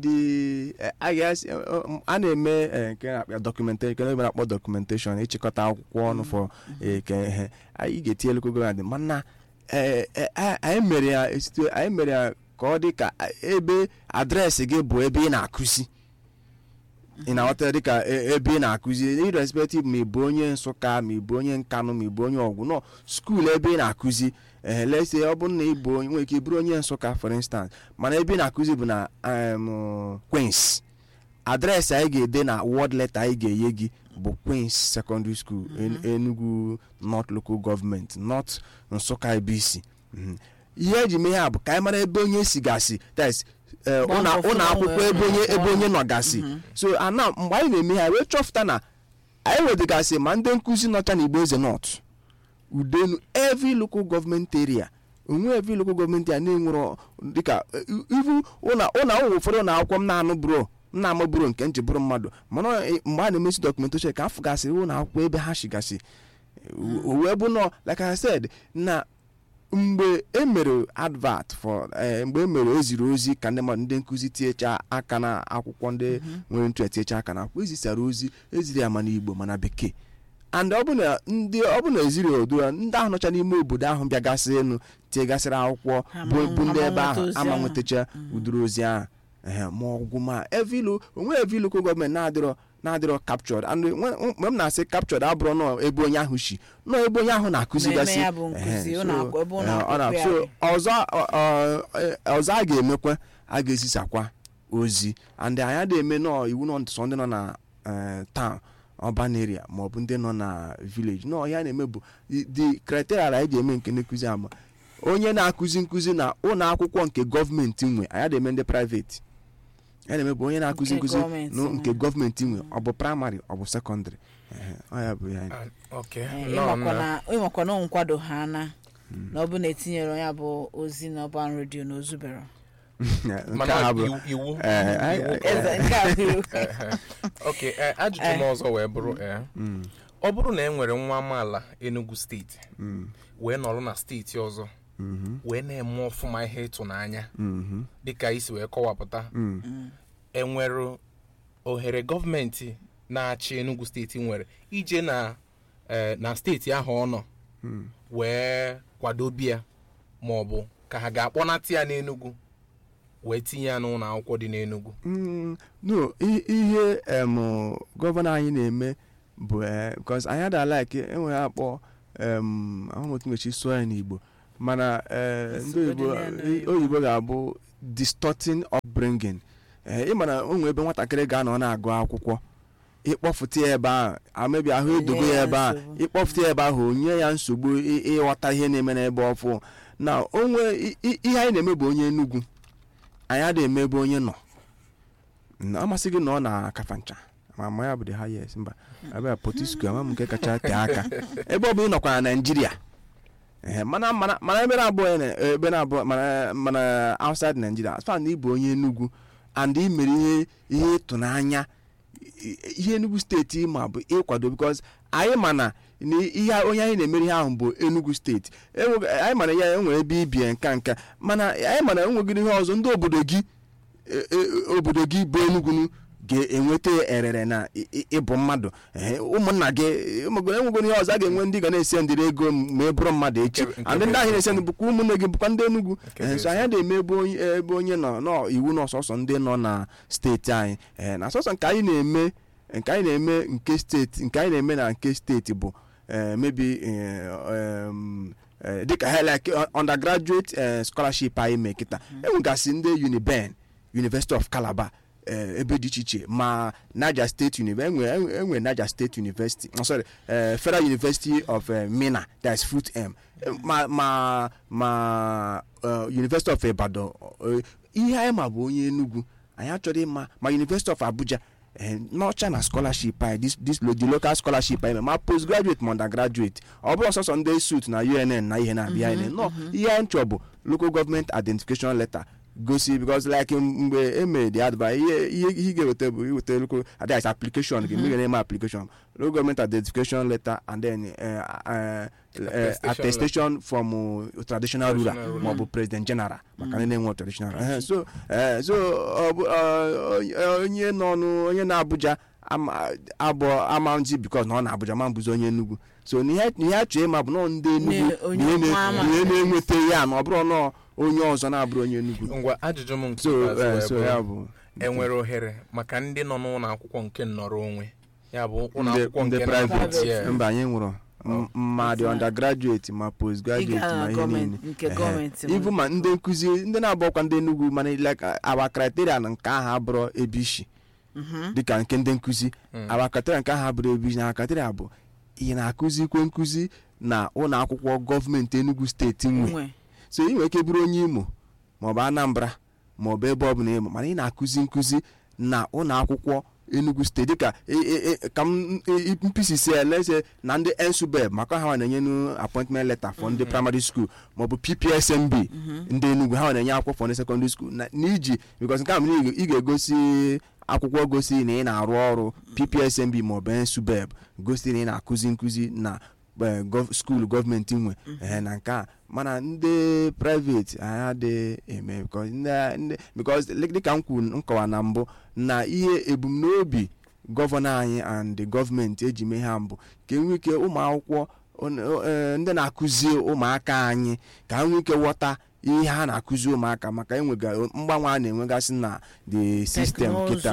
a na-eme nke na-akpọ documentation nke na-akpọ documentation ịchịkọta akwụkwọ ọnụ fọ anyị ga-etinye local adị mana anyị mere ya ka ọ dị ka ebe adreesị gị bụ ebe ị na-akụzi ị na-aghọta dịka ebe ị na-akụzi irrespective ma ị bụ onye Nsụka ma ị bụ onye Nkanụ ma ị bụ onye Ọgwụ nọ skuul ebe ị na-akụzi lese ọ bụrụ na ị bụ nwere ike ịbụrụ onye Nsụka for instance mana ebe ị na-akụzi bụ na Queens adreesị anyị ga-ede na word letter anyị ga-enye gị bụ Queens Secondary School Enugu North Local Government North Nsụka ABC ihe eji mee ha bụ ka anyị mara ebe onye si gasị ụlọ akwụkwọ ebe onye nọgasị so ana mgbe anyị na-eme ha wee chọpụta na anyị wedegasị ma ndị nkụzi nọcha na Igbo Eze North Udenu every local government area onwe every local government area na-enwere dịka ivu ụlọ ụfọdụ ụlọ akwụkwọ m na-anụ nna-ama bụrụ nke nji bụrụ mmadụ mana mgbe a na-emesi documentation ka afọ gasịrị ụlọ akwụkwọ ebe ha shigasị wee bụ nọ like I said na mgbe emere advert for mgbe emere eziri ozi ka ndị mmadụ ndị nkụzi tinyecha aka na akwụkwọ ndị nwere ntụ etinyecha aka na akwụkwọ ezisara ozi eziri ya mana Igbo mana Bekee and ọ bụ na eziri odo ndị ahụ nọcha n'ime obodo ahụ bịagasị elu tiegasịrị akwụkwọ bụ ndị ebe ahụ ama nwetacha udiri ozi ahụ ma ọgwụ ma onwe evi local gọọmenti na-adịrọ captured and mgbe m na-asị captured abụrụ nọ ebe onye ahụ shi nọ ebe onye ahụ na-akụzigasị ọzọ a ga-emekwa a ga-ezisakwa ozi and anyị na-eme nọ iwu nọ nsọ ndị nọ na town urban area maọbụ ndị nọ na village nọ ya na-eme bụ the criteria anyị ga-eme nke na-ekụzi ama onye na-akụzi nkụzi na ụlọ akwụkwọ nke gọọmenti nwe anyị na-eme ndị private ya na-eme bụ onye na-akụzi nkụzi nke gọọmenti nwe ọ bụ praịmarị ọ bụ sekọndịrị ya bụ ya ịnwekwa na nkwado ha na ọ bụ na etinyere ya bụ ozi na ọban redio na ozubero iwu ajụjụ m ọzọ wee bụrụ ọ bụrụ na e nwere nwa amaala Enugu steeti wee nọrọ na steeti ọzọ wee na-eme ọfụma ihe ịtụnanya dịka isi wee kọwapụta enwere ohere gọọmenti na-achị Enugu steeti nwere ije na steeti ahụ ọ nọ wee kwadobe ya ma ọ bụ ka ha ga-akpọnata ya n'Enugu wee tinye ya n'ụlọ akwụkwọ dị n'Enugu? No, ihe gọvanọ anyị na-eme bụ because anyị ada like enwere akpọ ahụmụtụ mechi sụọ ya n'Igbo mana ndị oyibo ga-abụ distorting upbringing. Ịmana o nwere ebe nwatakịrị ga-anọ na-agụ akwụkwọ ịkpọfụta ya ebe ahụ amebi ahụ edobe ya ebe ahụ ịkpọfụta ya ebe ahụ onye ya nsogbu ịghọta ihe na-eme n'ebe ọfụ na onwe ihe anyị na-eme bụ onye Enugu anyị adịghị eme ebe onye nọ amasị gị na ọ na-akafancha ma ya bụ the highest mba abịa Potisku ama m nke kacha tee aka ebe ọ bụ ịnọkwa na Naịjirịa mana ebe na-abụọ mana outside Nigeria as far na ịbụ onye Enugu and ị mere ihe ịtụnanya ihe Enugu steeti ma bụ ịkwado because anyị mana ihe onye anyị na-emere ihe ahụ bụ Enugu steeti anyị mana ya enwere ebe ibie nka mana anyị mana enweghị ihe ọzọ ndị obodo gị bụ Enugu ga-enweta erere na ịbụ mmadụ ụmụnna gị enwegoro ihe ọzọ a ga-enwe ndị ga na-esi ndịrị ego ma e bụrụ mmadụ echi and ndị ahụ na-esi ndụ bụkwa ụmụnne gị bụkwa ndị Enugu so anyị na-eme ebe onye nọ iwu na ọsọsọ ndị nọ na steeti anyị na sọsọ nke anyị na-eme nke steeti nke anyị na-eme na nke steeti bụ maybe dịka like undergraduate scholarship anyị mee kịta enwegasị ndị UNIBEN University of Calabar ebe dị iche iche ma Niger State University enwe Niger State University Federal University of Minna that is FUTM ma University of Ibadan ihe anyị ma bụ onye Enugu anyị achọrọ ịma ma University of Abuja n'ọcha na scholarship the local scholarship anyị ma postgraduate ma undergraduate ọ bụrụ ọsọsọ ndị suit na UNN na ihe na-abịa anyị nọ ihe anyị chọrọ bụ local government identification letter gosi because like mgbe eme the advice ihe ga-eweta bụ iweta local advice application gị mmiri na-eme application local government identification letter and then attestation from traditional ruler ma ọ bụ president general maka ndị na-enwe traditional so onye nọ onye na-Abuja amanzi because na ọ na-Abuja ma mbụzi onye Enugu so ihe achọ ịma bụ nọ ndị Enugu ihe na-enweta ya na ọ bụrụ nọ onye ọzọ na-abụrụ onye Enugu. Ngwa ajụjụ m nke ya bụ enwere ohere maka ndị nọ n'ụlọ akwụkwọ nke nnọrọ onwe ya bụ ụlọ akwụkwọ nke private mba anyị nwụrụ ma dị undergraduate ma postgraduate ma ihe niile ibu ma ndị nkụzi ndị na-abụọkwa ndị Enugu mana like our criteria na nke ahụ abụrụ ebe isi dịka nke ndị nkụzi our criteria nke ahụ abụrụ ebe isi na criteria bụ ị na-akụzikwe nkụzi na ụlọ akwụkwọ gọọmenti Enugu steeti nwe so ị nwere ike bụrụ onye Imo maọbụ Anambra maọbụ ebe ọ bụla Imo mana ị na-akụzi nkụzi na ụlọ akwụkwọ Enugu steeti dịka ka MPCC lese na ndị NSUBEB maka ha na-enye appointment letter for ndị primary school maọbụ PPSMB ndị Enugu ha na-enye akwụkwọ for ndị secondary school n'iji because nke a mere ị ga-egosi akwụkwọ gosi na ị na-arụ ọrụ PPSMB maọbụ NSUBEB gosi na ị na-akụzi nkụzi na school gọọmenti nwe na nke a mana ndị private anyị adịghị eme because dịka m kwuru nkọwa na mbụ na ihe ebumnobi gọvanọ anyị and gọọmenti eji mee ha mbụ ka enwe ike ụmụ akwụkwọ ndị na-akụzi ụmụaka anyị ka ha nwee ike ghọta ihe ha na-akụzi ụmụaka maka enwega mgbanwe a na-enwegasị na the system kịta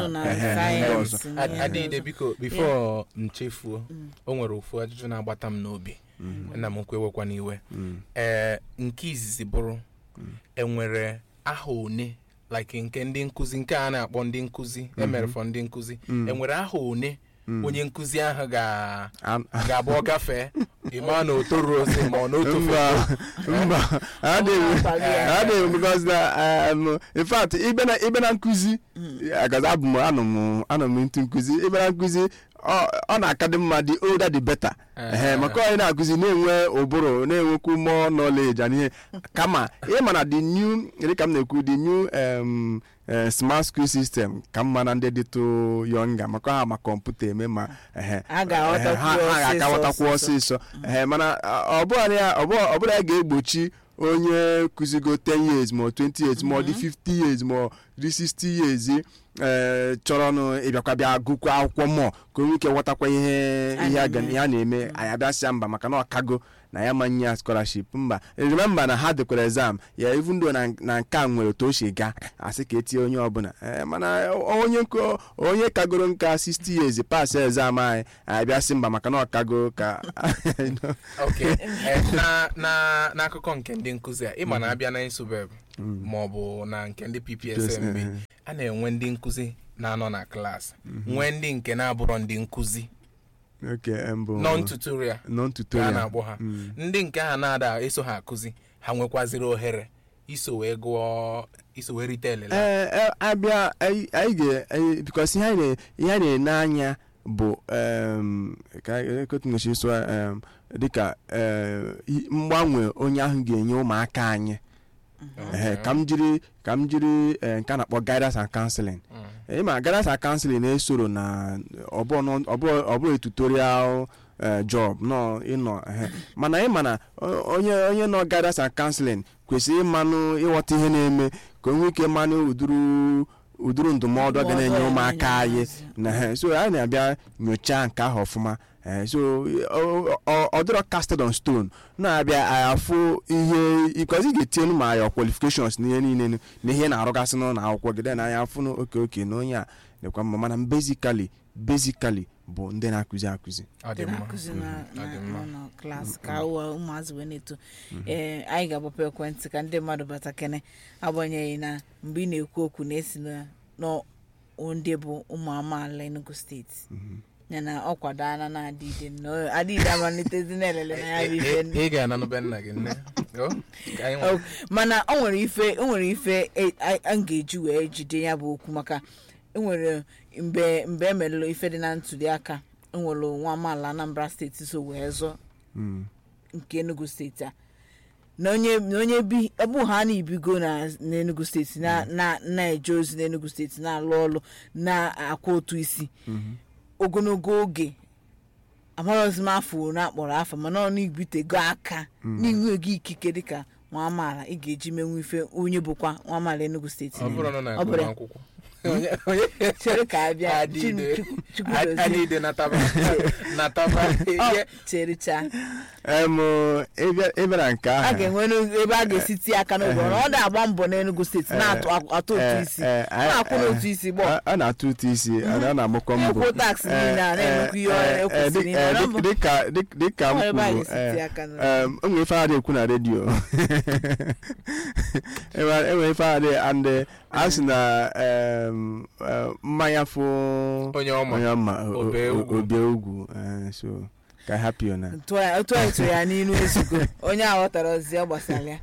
adịghị biko before nchefuo o nwere ofu ajụjụ na-agbata m n'obi nna m kwewekwa n'iwe nke izizi bụrụ enwere aha one like nke ndị nkụzi nke a na-akpọ ndị nkụzi emere for ndị nkụzi enwere aha one onye nkụzi ahụ ga-abụ ọ gafee ịma na otoru ozi ma ọ na mba adịghị because in fact ibe na nkụzi agazi abụ m anọ m ntụ nkụzi ibe na nkụzi ọ na-akadị mma the older the better maka onye na-akụzi na-enwe ụbụrụ na-enwekwu more knowledge and ihe kama ịma na the new dịka m na-ekwu the new smart school system ka mma na ndị dịtụ yọnga maka ha ma kọmputa eme ma ha ga-akawatakwu ọsịsọ mana ọ bụla ya ga-egbochi onye kụzigo 10 years ma 20 years ma ọ dị 50 years ma ọ dị 60 years chọrọ ịbịakwa bịa gụkwa akwụkwọ mmụọ ka o nwee ike ghọtakwa ihe ya na-eme anyị abịasịa mba maka na ọkago na ya manye ya scholarship mba remember na ha dekwara exam ya even though na nke a nwere otu o si gaa asị ka etinye onye ọbụla mana onye kagoro nka 60 years pass exam anyị abịasị mba maka na ọkago ka n'akụkọ nke ndị nkụzi a ịma na abịa na Nsubeb ma ọ bụ na nke ndị PPSMB a na-enwe ndị nkụzi na-anọ na klaasị nwee ndị nke na-abụrọ ndị nkụzi non-tutorial a na-akpọ ha ndị nke ha na-ada eso ha akụzi ha nwekwaziri ohere iso wee rite elele abịa anyị ga because ihe anyị na-ene anya bụ dịka mgbanwe onye ahụ ga-enye ụmụaka anyị ka m jiri nke a na-akpọ guidance and counseling ịma guidance and counseling na-esoro na ọ bụrụ tutorial job nọ ịnọ mana ịma na onye nọ guidance and counseling kwesịrị ịmanụ ịghọta ihe na-eme ka o nwee ike manụ ụdụrụ ndụmọdụ ga na-enye ụmụaka anyị na so anyị na-abịa nyochaa nke ahụ ọfụma so ọ dịrọ casted on stone na-abịa afụ ihe because ị ga-etinye ma ya qualifications n'ihe niile na ihe na-arụgasị n'ụlọ akwụkwọ gị na anya afụ oke na onye a dịkwa mma mana basically bụ ndị na-akụzi na klaasị ka ụmụazị wee na-eto anyị ga-agbapụ ekwentị ka ndị mmadụ bata kene agbanyeghị na mgbe ị na-ekwu okwu na-esi ndị bụ ụmụ amaala Enugu steeti yana ọ kwado na adịide amalitezi na-elele na ya bụ ife ị ga-ananụbe nna gị nne mana o nwere ife a ga-eji wee jide ya bụ okwu maka enwere mgbe emerụlụ ife dị na ntuli aka enwere nwa amaala Anambra steeti so wee zọ nke Enugu steeti a na onye bi ebe ha na-ebigo n'Enugu steeti na-eje ozi n'Enugu steeti na-alụ ọrụ na-akwa otu isi ogologo oge amarozi m afọ na-akpọrọ afọ mana ọ na-ebitego aka n'inweghị ikike dịka nwa amaala ị ga-eji menwe ife onye bụkwa nwa amaala Enugu steeti chere ka abịa adịde nataba cherecha ịbịara nke ahụ a ga-enwe ebe a ga-esi tie aka n'oge ọ na-agba mbọ n'Enugu steeti na-atụ otu isi na-akwụ n'otu isi gbọ a na-atụ ụtụ isi a na-agbakọ mbọ ekwu taksị niile a na-emekwa ihe ekwesịrị dịka m kwuru enwere ife adị ekwu na redio enwere ife adị and a sị na mmanya fụ onye ọma obie ugwu so ka happy na otu etu ya n'ilu ezigbo onye aghọtara ozi ọ gbasara ya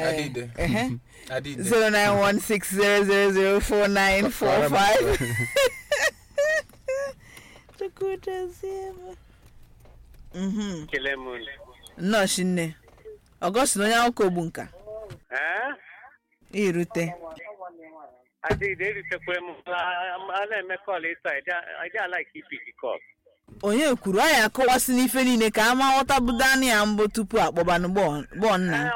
09160004945 nnọchi nne Ọgọstin onye akwụkwọ ogbu nka irute onye kwuru anyị akọwasị n'ife niile ka a ma ghọtabudo anụ ya mbụ tupu akpọbanụ bọọ nna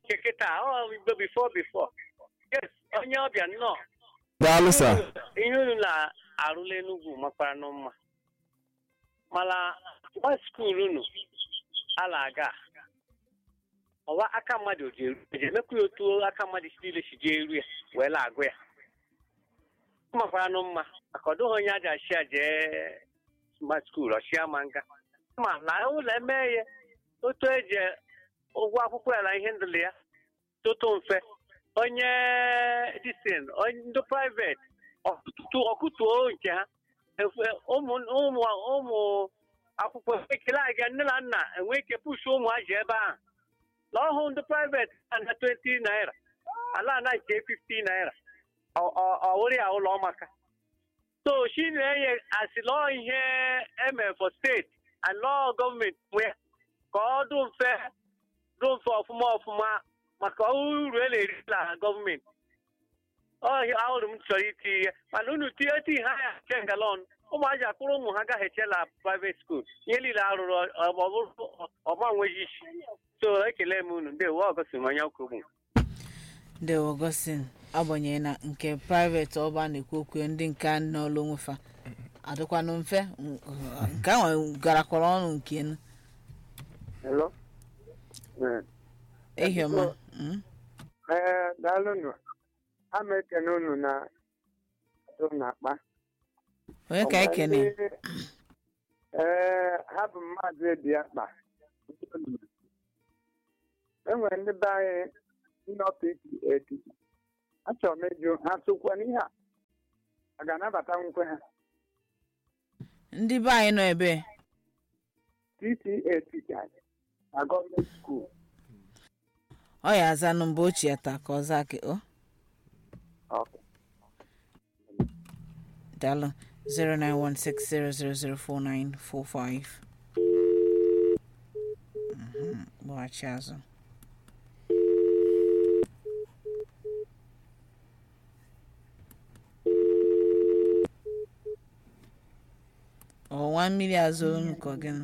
onye ọbịa nnọọ daalụ sa ihe unu na-arụla Enugu makwara n'mma mana gba skuulu unu a na-aga ọwa aka mmadụ ji emekwa otu aka mmadụ niile si ji eru ya wee na-agụ ya makwara n'mma maka ọdụghị onye aja achịa jee smart school ọchịa ma nga ma na ụlọ eme ya otu eji ụgwọ akwụkwọ ya na ihe ndụlụ ya tụtụ mfe onye disin ndị private ọkụtuo nke ha ụmụ akwụkwọ ekele aga nne na nna enwe ike push ụmụ ha ji ebe ahụ na ọhụụ ndị private na 20 naira ala na nke 50 naira ọwụrụ ya ụlọ ọmaka so she na-enye asịlọ ihe eme for state and law gọọmenti nwee ka ọ dị mfe ọfụma maka uru a na-eri na gọọmenti ọhịa ahụrụ m chọrọ iti ihe mana unu tinye ha ya chengalon ụmụaji akpụrụ ụmụ ha gaghị eche na private school ihe niile arụrụ ọgbanweghị isi so ekele m unu ndewo ọgọsị onye kwugbu ndị Augustine agbanyeghị na nke private ọba na-ekwu okwu ndị nke a n'ọlụ onwefa adịkwanụ mfe nke ahụ garakwara ọnụ nke enu hello ehioma daalụnụ ama ekene unu na akpa onye ka ekene ha bụ mmadụ ebi akpa enwere ndị be anyị nnọpụ etiti achọrọ m ịjụ ha tụkwa n'ihe a ga-anabata nkwe ha ndị be anyị nọ ebe TTA na gọọmenti skuul ọ ya azanụ mgbe ochie taa ka ọ zaa ka daalụ 09160004945 gbaghachi azụ ọnwa mmiri azụrụ nke gịnị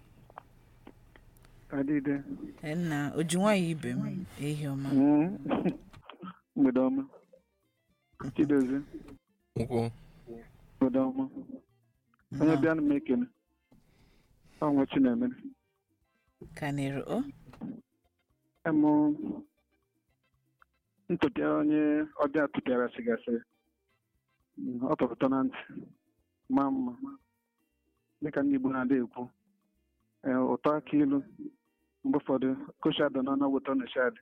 adịde nna oji nwanyị ibe m ehi ọma mgbede ọma chidozie nkwụ mgbede ọma onye bịa na m ekene ọnwa chinemere ka nere o emụ ntụpịa onye ọbịa tụpịara sigasịrị ọ tọpụta na ntị ma mma dịka ndị Igbo na-adị ekwu ụtọ aka ilu mgbe ụfọdụ koshadọ nọ na weta nashad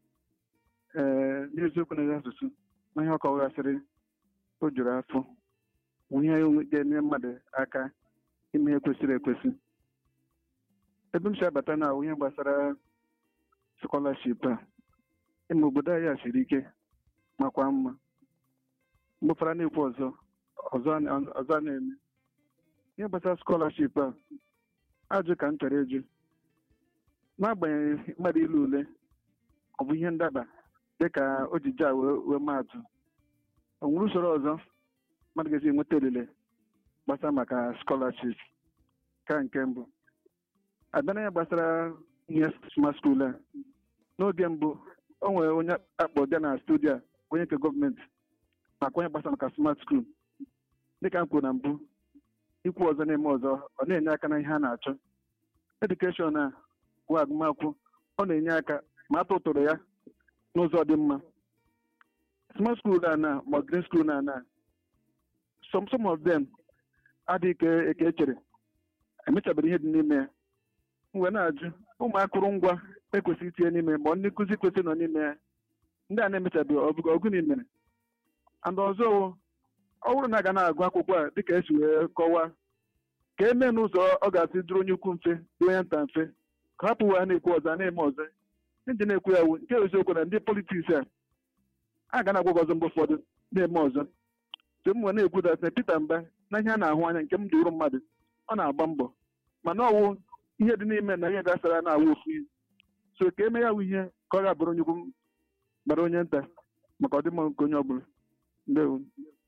n'eziokwu na asụsụ na ihe ọ kọwagasịrị o juru afọ ihe ga-enye mmadụ aka ime ihe kwesịrị ekwesị ebe m si abata na ihe gbasara skọlaship a ịma obodo anyị a siri ike makwa mma mgbefara na-ekwu ọzọ a na-eme ihe gbasara skọlaship a ajụ ka m chọrọ ịjụ n'agbanyeghị mmadụ ile ule ọ bụ ihe ndaba dịka ojiji a wee maatụ o nwere usoro ọzọ mmadụ ga-esi enweta olile gbasara maka skọlaship ka nke mbụ abịa na ya gbasara ihe smart school a n'oge mbụ o nwere onye akpọ bịa na studio a onye nke gọọmenti maka onye gbasara maka smart school dịka m kwuru na mbụ ikwu ọzọ na-eme ọzọ ọ na-enye aka na ihe a na-achọ edukeshọn a bụ agụmakwụkwọ ọ na-enye aka ma atụtụrụ ya n'ụzọ dị mma smart school na ma green school na some of them adịghị eke echere emechabeghị ihe dị n'ime ya mgbe na-ajụ ụmụ akụrụngwa ekwesịghị itinye n'ime ma ndị nkụzi kwesịrị nọ n'ime ya ndị a na-emechabeghị ọgụ n'imere and ọzọ ọ bụrụ na a ga na-agụ akwụkwọ a dịka esi wee kọwaa ka e mee n'ụzọ ọ ga-asị dịrị onye ukwu mfe dị onye nta mfe ka hapụ ha na-ekwu ọzọ na-eme ọzọ ndị na-ekwu ya nke eziokwu na ndị politiks a ga na-agwa ọzọ mgbe ụfọdụ na-eme ọzọ mgbe m nwe na-ekwu dasị Peter Mba na ihe a na-ahụ anya nke m dị uru mmadụ ọ na-agba mbọ mana ọwụ ihe dị n'ime na ihe gasara na-awụ ofu ihe so ka eme ya wụ ihe ka ọ ga-abụrụ onye ukwu bara onye nta maka ọdịmma nke onye ọbụla ndewo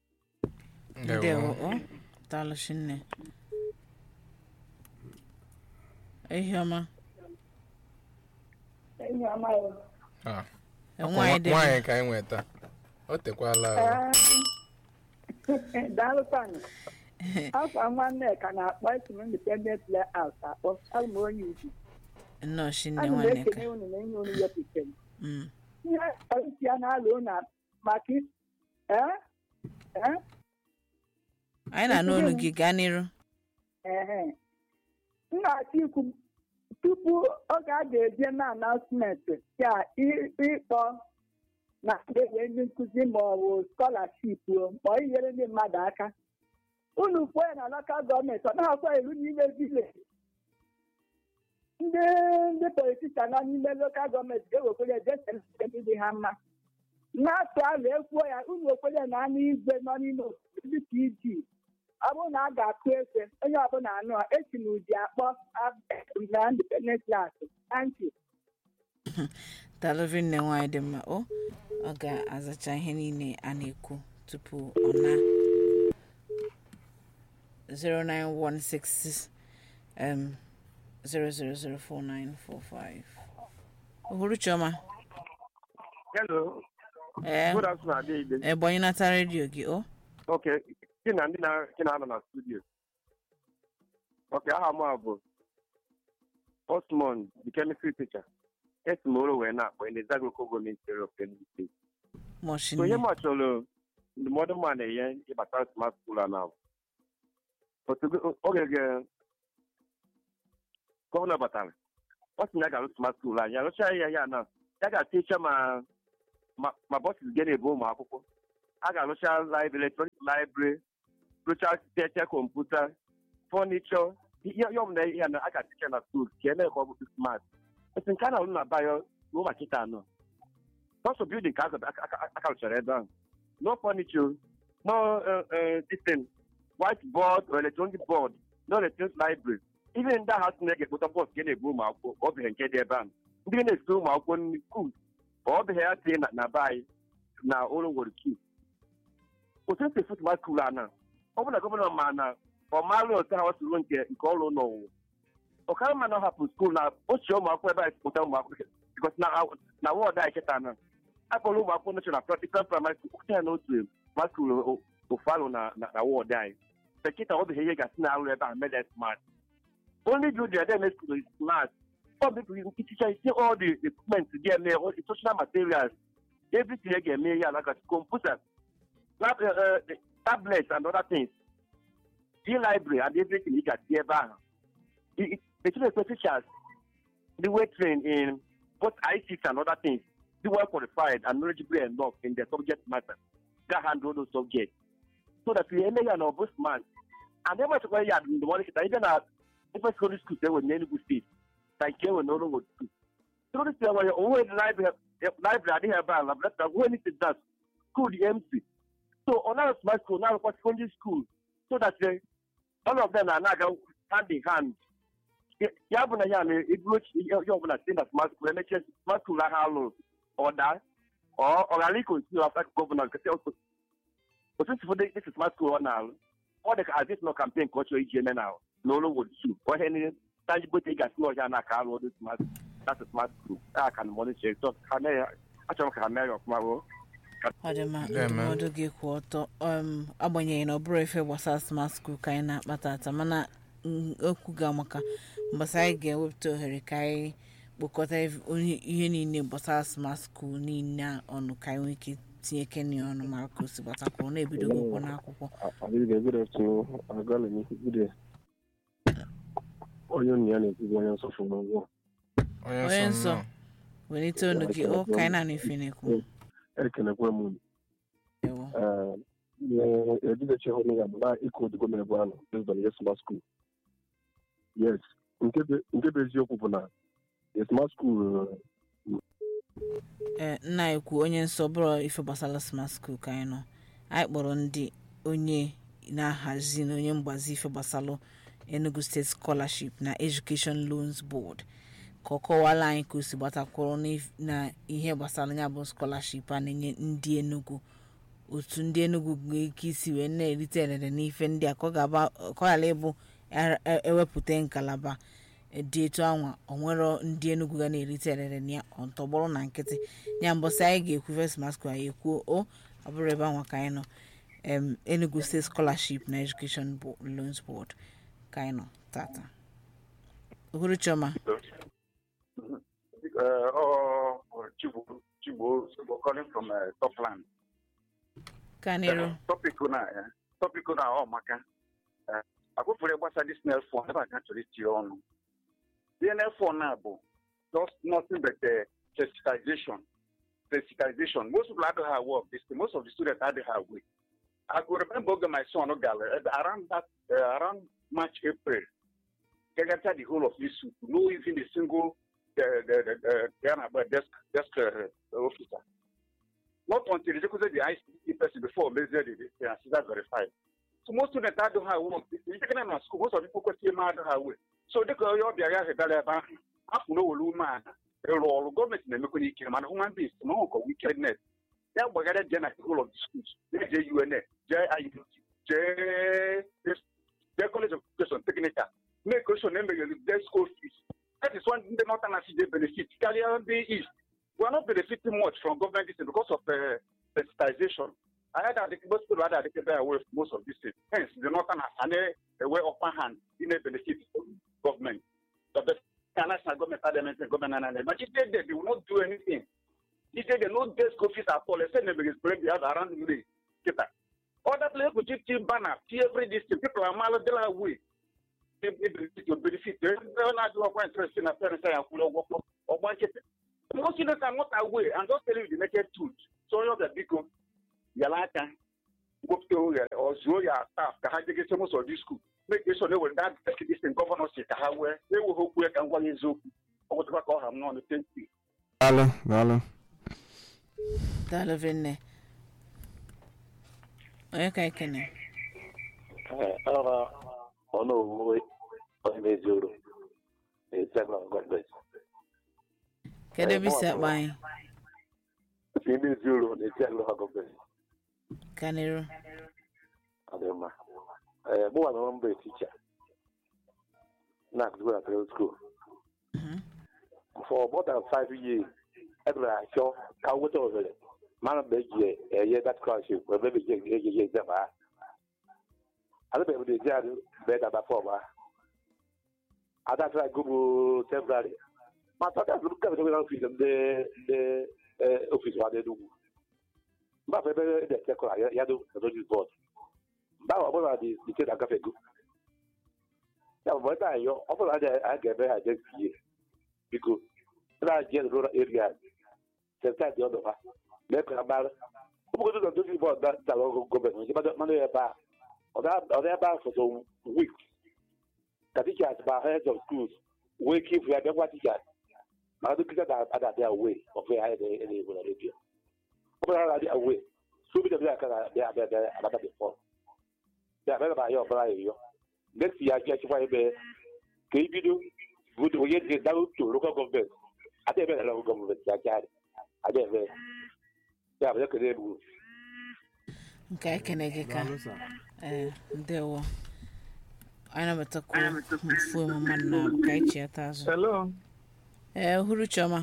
ndewo daalụ nne ehioma nwaanyị ka anyị nweta o tekwala daalụ kwanụ afọ nwanne ka na-akpọ esi m independent layout akpọ abụ m onye ugwu nnọọ shinne ana m nwanne ka ekene unu na ihe unu wepụtara ihe isi ya na-alụ na maka anyị na-anụ olu gị gaa n'iru m na-achọ ikwu tupu oge a ga-eje na announcement ya ịkpọ na enwe ndị nkụzi ma ọ bụ skọlaship ma ọ inyere ndị mmadụ aka unu kwuo ya na lokal gọọmenti ọ naghị akwa iru n'ime vileji ndị politishan nọ n'ime lokal gọọmenti ga-ewekwere ejesere ndị ha mma na-atụ alụ ekwuo ya unu okwere na anụ igwe nọ n'ime obodo dịka iji ọ bụrụ na a ga-akụ efe onye ọbụla anụ esi na ụdị akpọ na independent class. Thank you. daalụvi nne nwaanyị dị mma ọ ga-azacha ihe niile a na-ekwu tupu ọ na 09166 00049455 Uhuru Choma. Hello. Eh. Good afternoon, Ade. Bonyi na ta radio gi o. Okay. Kina na studio. Okay, aha mo abo. Osmond, the chemistry teacher. Tomorrow we're not in the Zagro government area of Kenya State. So you much the modern man here in Batas Smart School now. But okay, Governor Batal. What's the Naga Smart School? Yeah, now. I got teacher my boss is getting a boom. I got a library, electronic library, virtual theater, computer, furniture. I got teacher at school. Can I go smart? It's in kind of bio, no Makitano. Also building cars of agriculture, no furniture, no whiteboard or electronic board, no electronic library. Even that has to make a put up get a boom out over and get their band. Even a school out one school. All the hair thing na buy now all over the key. But since the football school now, over the governor man or Mario Tower to run here in Colo no. Okay, man, not happen school now. What's your mark whereby because now what I get on. I follow my national practical primary school. No to my school to follow na war die. The kid all the hair got now made that smart. Only do the other school is smart. Public teachers see all the equipment to get me, all the social materials, everything they get me, like a computer, tablets and other things. The library and everything you got here. The teachers, they were trained in both IT and other things. They were qualified and knowledgeable enough in their subject matter. They handle those subjects. So that we may know both man. And they were in the morning, even at different school, they were in any good state. Like you will no longer do. So this is why you always library have when it does school the MC. So on our smart school now for secondary school, so that all of them are now hand in hand. Yabuna Yami, it looks you're going to see that smart school, NHS smart school like how or that or a legal after governor. But this is smart school now. All the additional campaign culture EGM now no longer would sue or any. That's a smart school. I can monitor. So, Adema gị kwụ ọtọ agbanyeghị na ọ bụrụ efe gbasara smart school ka anyị na-akpata ata mana okwu ga maka mbasa anyị ga-ewepụta ohere ka anyị kpokọta ihe niile gbasara smart school niile ọnụ ka anyị nwee ike tinye keni ọnụ ma ka o si gbatakwuru na-ebido ụkwụ n'akwụkwọ. Onye nnya na-ekwu onye nsọ fụrụ n'ụgwọ. Onye nsọ welite ọnụ gị ọ ka anyị na-efe na-ekwu. Ekenekwa m edideche hụ ya bụ na ịkụ odigo mere bụ anụ based on smart school. Yes, nke bụ eziokwu bụ na smart school nna ekwu onye nsọ bụrụ ife gbasara smart school ka anyị nọ. Anyị kpọrọ ndị onye na-ahazi na onye mgbazi ife gbasara Enugu State Scholarship na Education Loans Board ka ọ kọwala anyị ka o si gbatakwuru na ihe gbasara ya bụ scholarship a na-enye ndị Enugu otu ndị Enugu ga-eke isi wee na-erite elele n'ife ndị a ka ọ ghara ịbụ ewepụta ngalaba dị etu anwa o nwere ndị Enugu ga na-erite elele na ya ọntọgbọrọ na nkịtị ya mbọsị anyị ga-ekwu first mask anyị ekwuo ọ bụrụ ebe anwa ka anyị nọ Enugu State Scholarship na Education Loans Board Kaino Tata. Uhuru Choma. Chibu calling from Topland. Kanero. Topic na maka. I go for a this nail phone. Never can to reach you on. The nail phone now, just nothing but sensitization. Most people had hard work. Most of the students had hard work. I could remember my son around March, April, they entered the whole of this school. No, even a single desk officer. Not until they could the ICT person before they are verified. So most students don't have work. If you can school, most of the people could see my way. So they go your Biaga, half no woman, a role government in the Mekonic, and human beings, no wickedness. They are gathered the whole of the schools. They UNA, their college of education technical make question number their school fees. That is one the not an they benefit. Carrier the East. We are not benefiting much from government because of sensitization. I had that most people rather take away most of these things. Hence, the northern has a way upper hand in a benefit from government. But the national government, government, but if they will not do anything. If they no desk office at all, let's say they will break the other around the other players could give banner, every district, people are miles away. They benefit. They're not interested in a parent or one kid. Most students are not away and don't tell you the naked truth. So you're the big Yalaka, or Zoya staff, the high education most of this school. Make sure they will not take this in governorship, where they will hope we can go in Zoom or what I have known the same thing. Hello. Dalavine. Okay, can I? Oh no, I made you. It's a long God. Can I be set by? She made you. It's a long God. Can you? Adema. More than one teacher. Not to go to school. For more than 5 years, every show, I went over it. Man of the year, that scholarship, where baby Jay, I don't know if they are better before. I don't try to go temporary. My father look at the office what they do. But the second, I do the board. But what the kid I got a good. Now, what I get better this year because I just rural area. Sometimes the other one. Make a matter. Who goes to do about that local government? But money about or that for some weeks. The teachers about heads of schools will keep their what teachers. Now the kids are their way of where I any will review. Over their way. So be the black they are there about before. They are better by your bride. Next year, I get why be do good we get down to local government. I think local government. I don't know. Yeah, look at it. Okay, can I get there? I never took for my man. Hello. Who chama?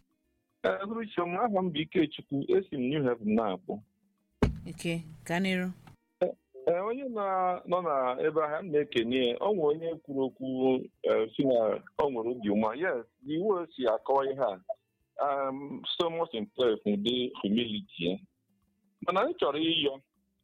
Who chama? I'm BK. It's in New Haven now. Okay, can you? Onye nọ na Abraham na-ekenye ọ nwere onye kwuru okwu si na ọ nwere obi ụma. Yes, the iwu si akọwa ihe a so much impressed with the humility. Mana anyị chọrọ ịyọ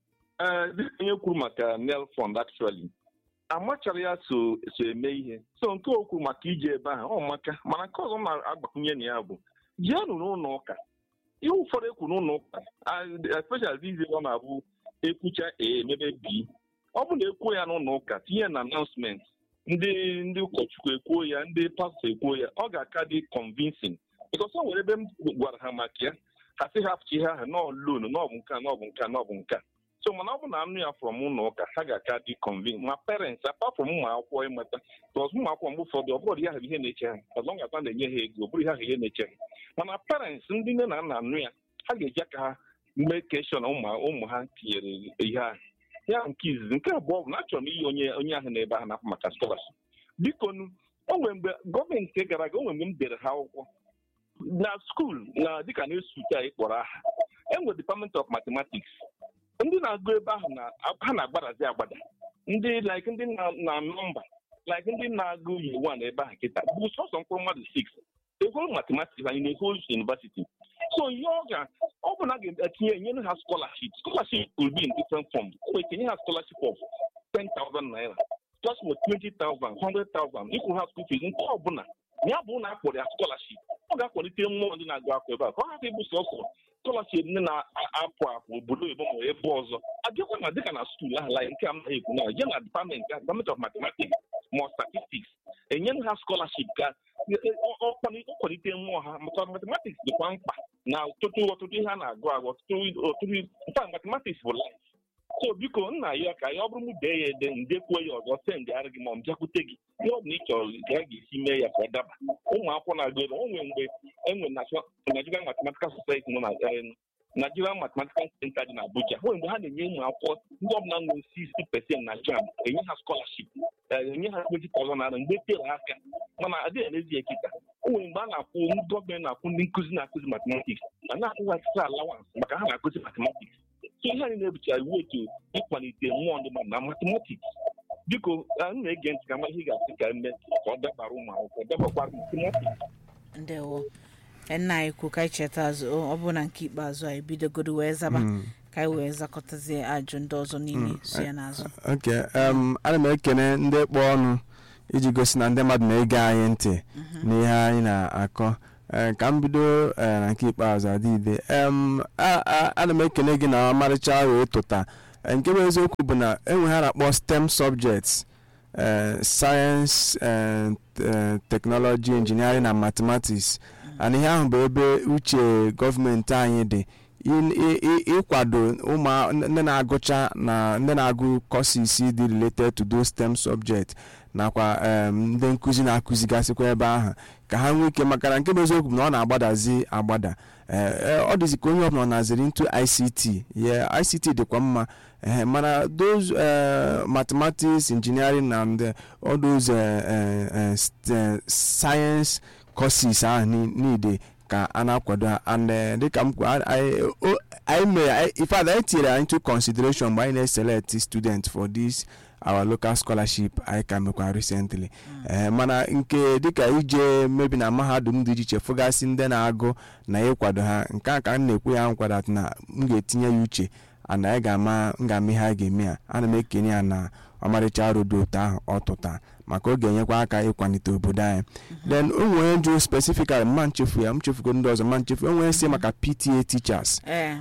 onye kwuru maka Nel Fund actually amachara ya so eme ihe so nke okwu maka ije ebe ahụ ọ maka mana nke ọzọ na-agbakwunye na ya bụ jianụ n'ụlọ ụka ihe ụfọdụ ekwu n'ụlọ ụka especially these days ọ na-abụ ekwucha emebe bi ọ bụ na ekwuo ya n'ụlọ ụka tinye na announcement ndị ụkọchukwu ekwuo ya ndị pastọ ekwuo ya ọ ga-aka dị convincing because o nwere ebe m gwara ha maka ya ha sị hapụchi ihe ahụ n'ọlụn n'ọbụ nka so mana ọ bụ na anụ ya from ụlọ ụka ha ga-aka dị convincing ma parents apart from ụmụ akwụkwọ ịmata because ụmụ akwụkwọ mgbe ụfọdụ ọ bụrụ ya ha ihe na-eche ha ọzọ ngata na-enye ha ego ọ bụrụ ha ihe na-eche ha mana parents ndị nne na nna anụ ya ha ga-eji aka ha mee keshọn ụmụ ha tinyere ihe ahụ ya nke izizi nke abụọ bụ na achọrọ m iyi onye ahụ n'ebe ahụ na-afụ maka scholarship biko o nwere mgbe gọọmenti nke gara aga o nwere mgbe m dere ha akwụkwọ na skuul na dịka na-esute anyị kpọrọ aha enwere Department of Mathematics ndị na-agụ ebe ahụ ha na-agbadazi agbada ndị like ndị na nọmba like ndị na-agụ U1 ebe ahụ kịta bụ sọsọ mkpụrụ mmadụ 6 ego mathematics anyị na-ego university so ihe ọ bụ na ga-etinye enyere ha scholarship could be in different forms o nwere kenye ha scholarship of 10,000 naira scholarship of 20,000 100,000 ịkwụ ha school fees nke ọbụla ya bụ na akpọrọ ya scholarship ọ ga-akwalite mmụọ ndị na-agụ akwụkwọ ebe a ka ọ hapụ ịbụ sọsọ scholarship ndị na-apụ obodo oyibo ma ebe ọzọ abịakwa na dịka na skuul ahụ like nke a naghị ekwu na ya na Department of Mathematics ma statistics enyere ha scholarship ka ọ kwalite mmụọ ha maka mathematics dịkwa mkpa na ọtụtụ ihe a na-agụ agụ ọtụtụ mfa mathematics bụ life so biko nna ya ka ya ọ bụrụ m dee ya ede ndekwuo ya ọzọ sendịara gị ma ọ bịakwute gị ihe ọ bụla ị chọrọ ka a ga-esi mee ya ka ọ daba ụmụ akwụkwọ na-agụ ebe o nwere mgbe enwere Nigerian Mathematical Society nọ na Nigerian Mathematical Center dị na Abuja hụ mgbe ha na-enye ụmụ akwụkwọ ndị ọbụla nwere 60% na JAMB enye ha scholarship enye ha 20,000 naira mgbe tere aka mana adịghị n'ezie kịta o nwere mgbe a na-akwụ gọọmenti na-akwụ ndị nkụzi na-akụzi mathematics na na-akwụghachisi allowance maka ha na-akụzi mathematics so ihe anyị na-ebucha iwu otu ịkwalite mmụọ ndị mmadụ na mathematics biko anyị na-ege ntị ka ma ihe ga-asị ka eme ka ọ dabara ụmụ akwụkwọ dabakwara mathematics. Ndewo nna anyị kwu ka anyị cheta azụ ọ bụ na nke ikpeazụ anyị bidogoro wee zaba ka anyị wee zakọtazie ajụ ndị ọzọ niile so ya n'azụ. Okay, ana m ekene ndị kpọ ọnụ iji gosi na ndị mmadụ na-ege anyị ntị n'ihe anyị na-akọ ka m bido na nke ikpeazụ adịide ana m ekene gị na ọmarịcha wee tụta nke bụ eziokwu bụ na enwe ha na-akpọ STEM subjects science technology engineering na mathematics and ihe ahụ bụ ebe uche gọọmenti anyị dị ịkwado ndị na-agụcha na ndị na-agụ courses dị related to those STEM subjects nakwa ndị nkụzi na-akụzigasịkwa ebe ahụ ka ha nwee ike maka na nke bụ eziokwu na ọ na-agbadazi agbada ọ dịzi ka onye ọbụla naziri into ICT ICT dịkwa mma mana those mathematics engineering and all those science courses ahụ niile ka a na-akwado and dịka m anyị tinyere into consideration mgbe anyị na-select students for this our local scholarship anyị ka mekwa recently mana nke dịka ije mebi na mahadum dị iche fụgasị ndị na-agụ na ịkwado ha nke a ka m na-ekwu ya nkwado na m ga-etinye ya uche and anyị ga-ama ihe a ga-eme ya ana m ekenye ya na ọmarịcha rodo otu ahụ ọ tụta maka ọ ga-enyekwa aka ịkwalite obodo anyị then o nwere jụ specifically mma nchefu ya mchefugo ndị ọzọ mma nchefu enwere si maka PTA teachers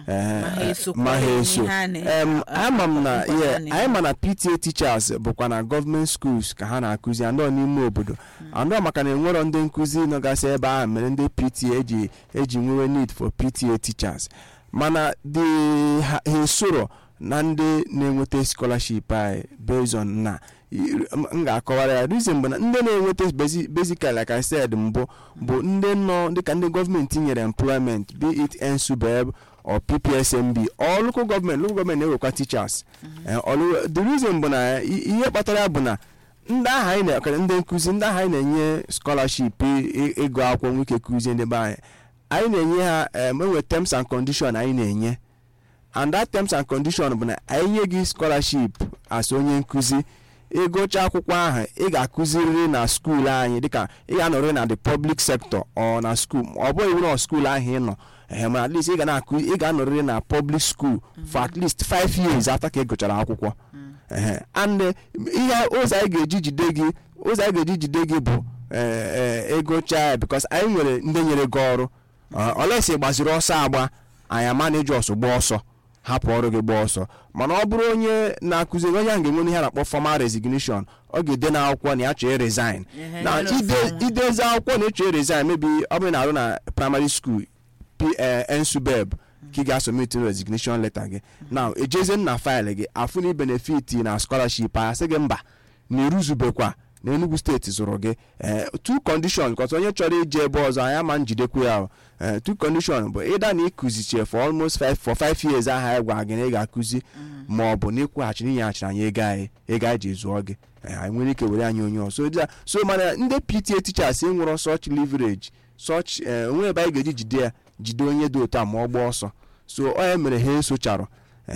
ma ha eso ama m na anyị ma na PTA teachers bụkwa na gọọmenti schools ka ha na-akụzi andọ n'ime obodo andọ maka na enwero ndị nkụzi nọgasị ebe ahụ mere ndị PTA eji nwewe need for PTA teachers mana ha esoro na ndị na-enweta scholarship anyị based on na m ga-akọwara ya reason bụ na ndị na-enweta basically like I said mbụ bụ ndị nọ dịka ndị gọọmenti nyere employment be it NSUBEB or PPSMB or local government na-ewekwa teachers the reason bụ na ihe kpatara ya bụ na ndị ahụ anyị na-ekere ndị nkụzi ndị ahụ anyị na-enye scholarship ịgụ akwụkwọ nwike kụzie ndị be anyị na-enye ha enwe terms and condition anyị na-enye and that terms and condition bụ na anyị nye gị scholarship as onye nkụzi ịgụcha akwụkwọ ahụ ị ga-akụziriri na skuul anyị dịka ị ga-anọrị na the public sector or na skuul ọ bụghị na skuul ahụ ị nọ ma at least ị ga-anọrịrị na public school for at least 5 years after ka ị gụchara akwụkwọ and ihe ụzọ anyị ga-eji jide gị bụ ịgụcha ya because anyị nwere ndị nyere gị ọrụ olesi gbaziri ọsọ agba anyị amaneji ọsọ gba ọsọ hapụ ọrụ gị gba ọsọ mana ọ bụrụ onye na-akụziri onye ahụ ga-enwe ihe a na-akpọ formal resignation ọ ga-ede n'akwụkwọ na ya chọọ resign na idezi akwụkwọ na ịchọọ resign mebi ọ bụrụ na arụ na primary school NSUBEB ka ị ga-asọmit resignation letter gị now ejeze na faịlụ gị afụ na benefit na scholarship a sị gị mba na iruzubekwa na Enugu steeti zụrụ gị two conditions because onye chọrọ ije ebe ọzọ anyị ama njidekwa ya two conditions bụ ịda na ịkụzichie for almost 5 years aha anyị gwa gị na ị ga-akụzi ma ọ bụ na ịkwụghachiri inyeghachiri anyị ego anyị ji zụọ gị anyị nwere ike were anyị onye ọzọ so mana ndị PTA teachers enwere such leverage such onwe ebe anyị ga-eji jide onye dị otu a ma ọ gba ọsọ so onye mere ha esocharụ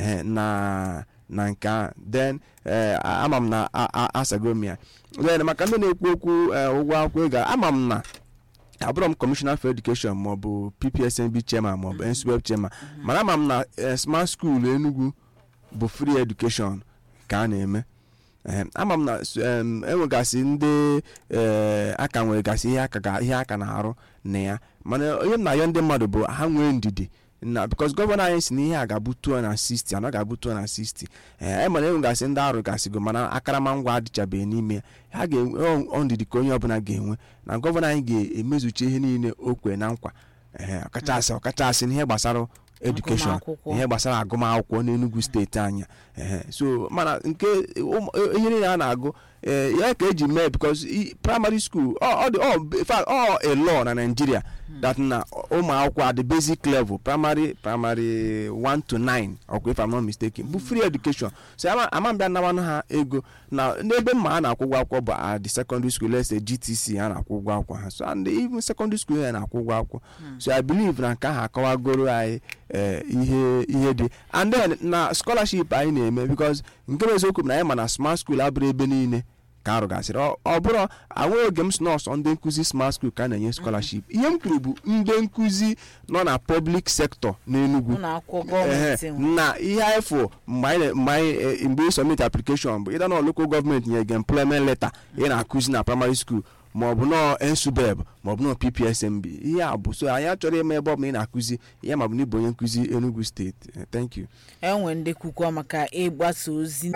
na nke a then ama m na asagomia then maka ndị na-ekwu okwu ụgwọ akwụkwọ ego ama m na abụrọ m Commissioner for Education maọbụ PPSMB chairman maọbụ NSUBEB chairman mana ama m na smart school Enugu bụ free education ka a na-eme ama m na enwegasị ndị aka nweregasị ihe aka na-arụ na ya mana onye m na-ayọ ndị mmadụ bụ ha nwee ndidi na because gọvanọ anyị si na ihe a ga-abụ 260 anọ ga-abụ 260 mana enwegasị ndị arụ gasịgo mana akaramangwa adịchabeghị n'ime ha ga-enwe ndidi ka onye ọbụla ga-enwe na gọvanọ anyị ga-emezuchi ihe niile o kwere na nkwa ọkachasị n'ihe gbasara education ihe gbasara agụmakwụkwọ n'Enugu steeti anya so mana nke ihe niile a na-agụ ya ka eji mee because primary school a law na Nigeria that na ụmụ akwụkwọ at the basic level primary 1 to 9 ọkwa if I'm not mistaken bụ free education. So ama mbịa nawanụ ha ego na n'ebe mma a na-akwụ ụgwọ akwụkwọ bụ at the secondary school, let's say GTC a na-akwụ ụgwọ akwụkwọ ha, so and even secondary school ha na-akwụ ụgwọ akwụkwọ. So I believe na nke ahụ akọwagoro anyị ihe dị, and then na scholarship anyị na-eme because nke bụ eziokwu na anyị ma na smart school abụrụ ebe niile ka arụgasịrị. Ọ bụrụ anwe oge m si nọọsụ ndị nkụzi smart school ka a na-enye scholarship. Ihe m kwuru bụ ndị nkụzi nọ na public sector n'Enugu na ihe anyị fụ mgbe ị submit application bụ ịda na local government nye gị employment letter ị na-akụzi na primary school maọbụ nọ NSUBEB maọbụ nọ PPSMB. ihe a bụ so anyị achọrọ ime ebe ọ bụla ị na-akụzi ihe ma bụ na ịbụ onye nkụzi Enugu steeti. Thank you. Enwe ndị kwukwa maka ịgbasa ozi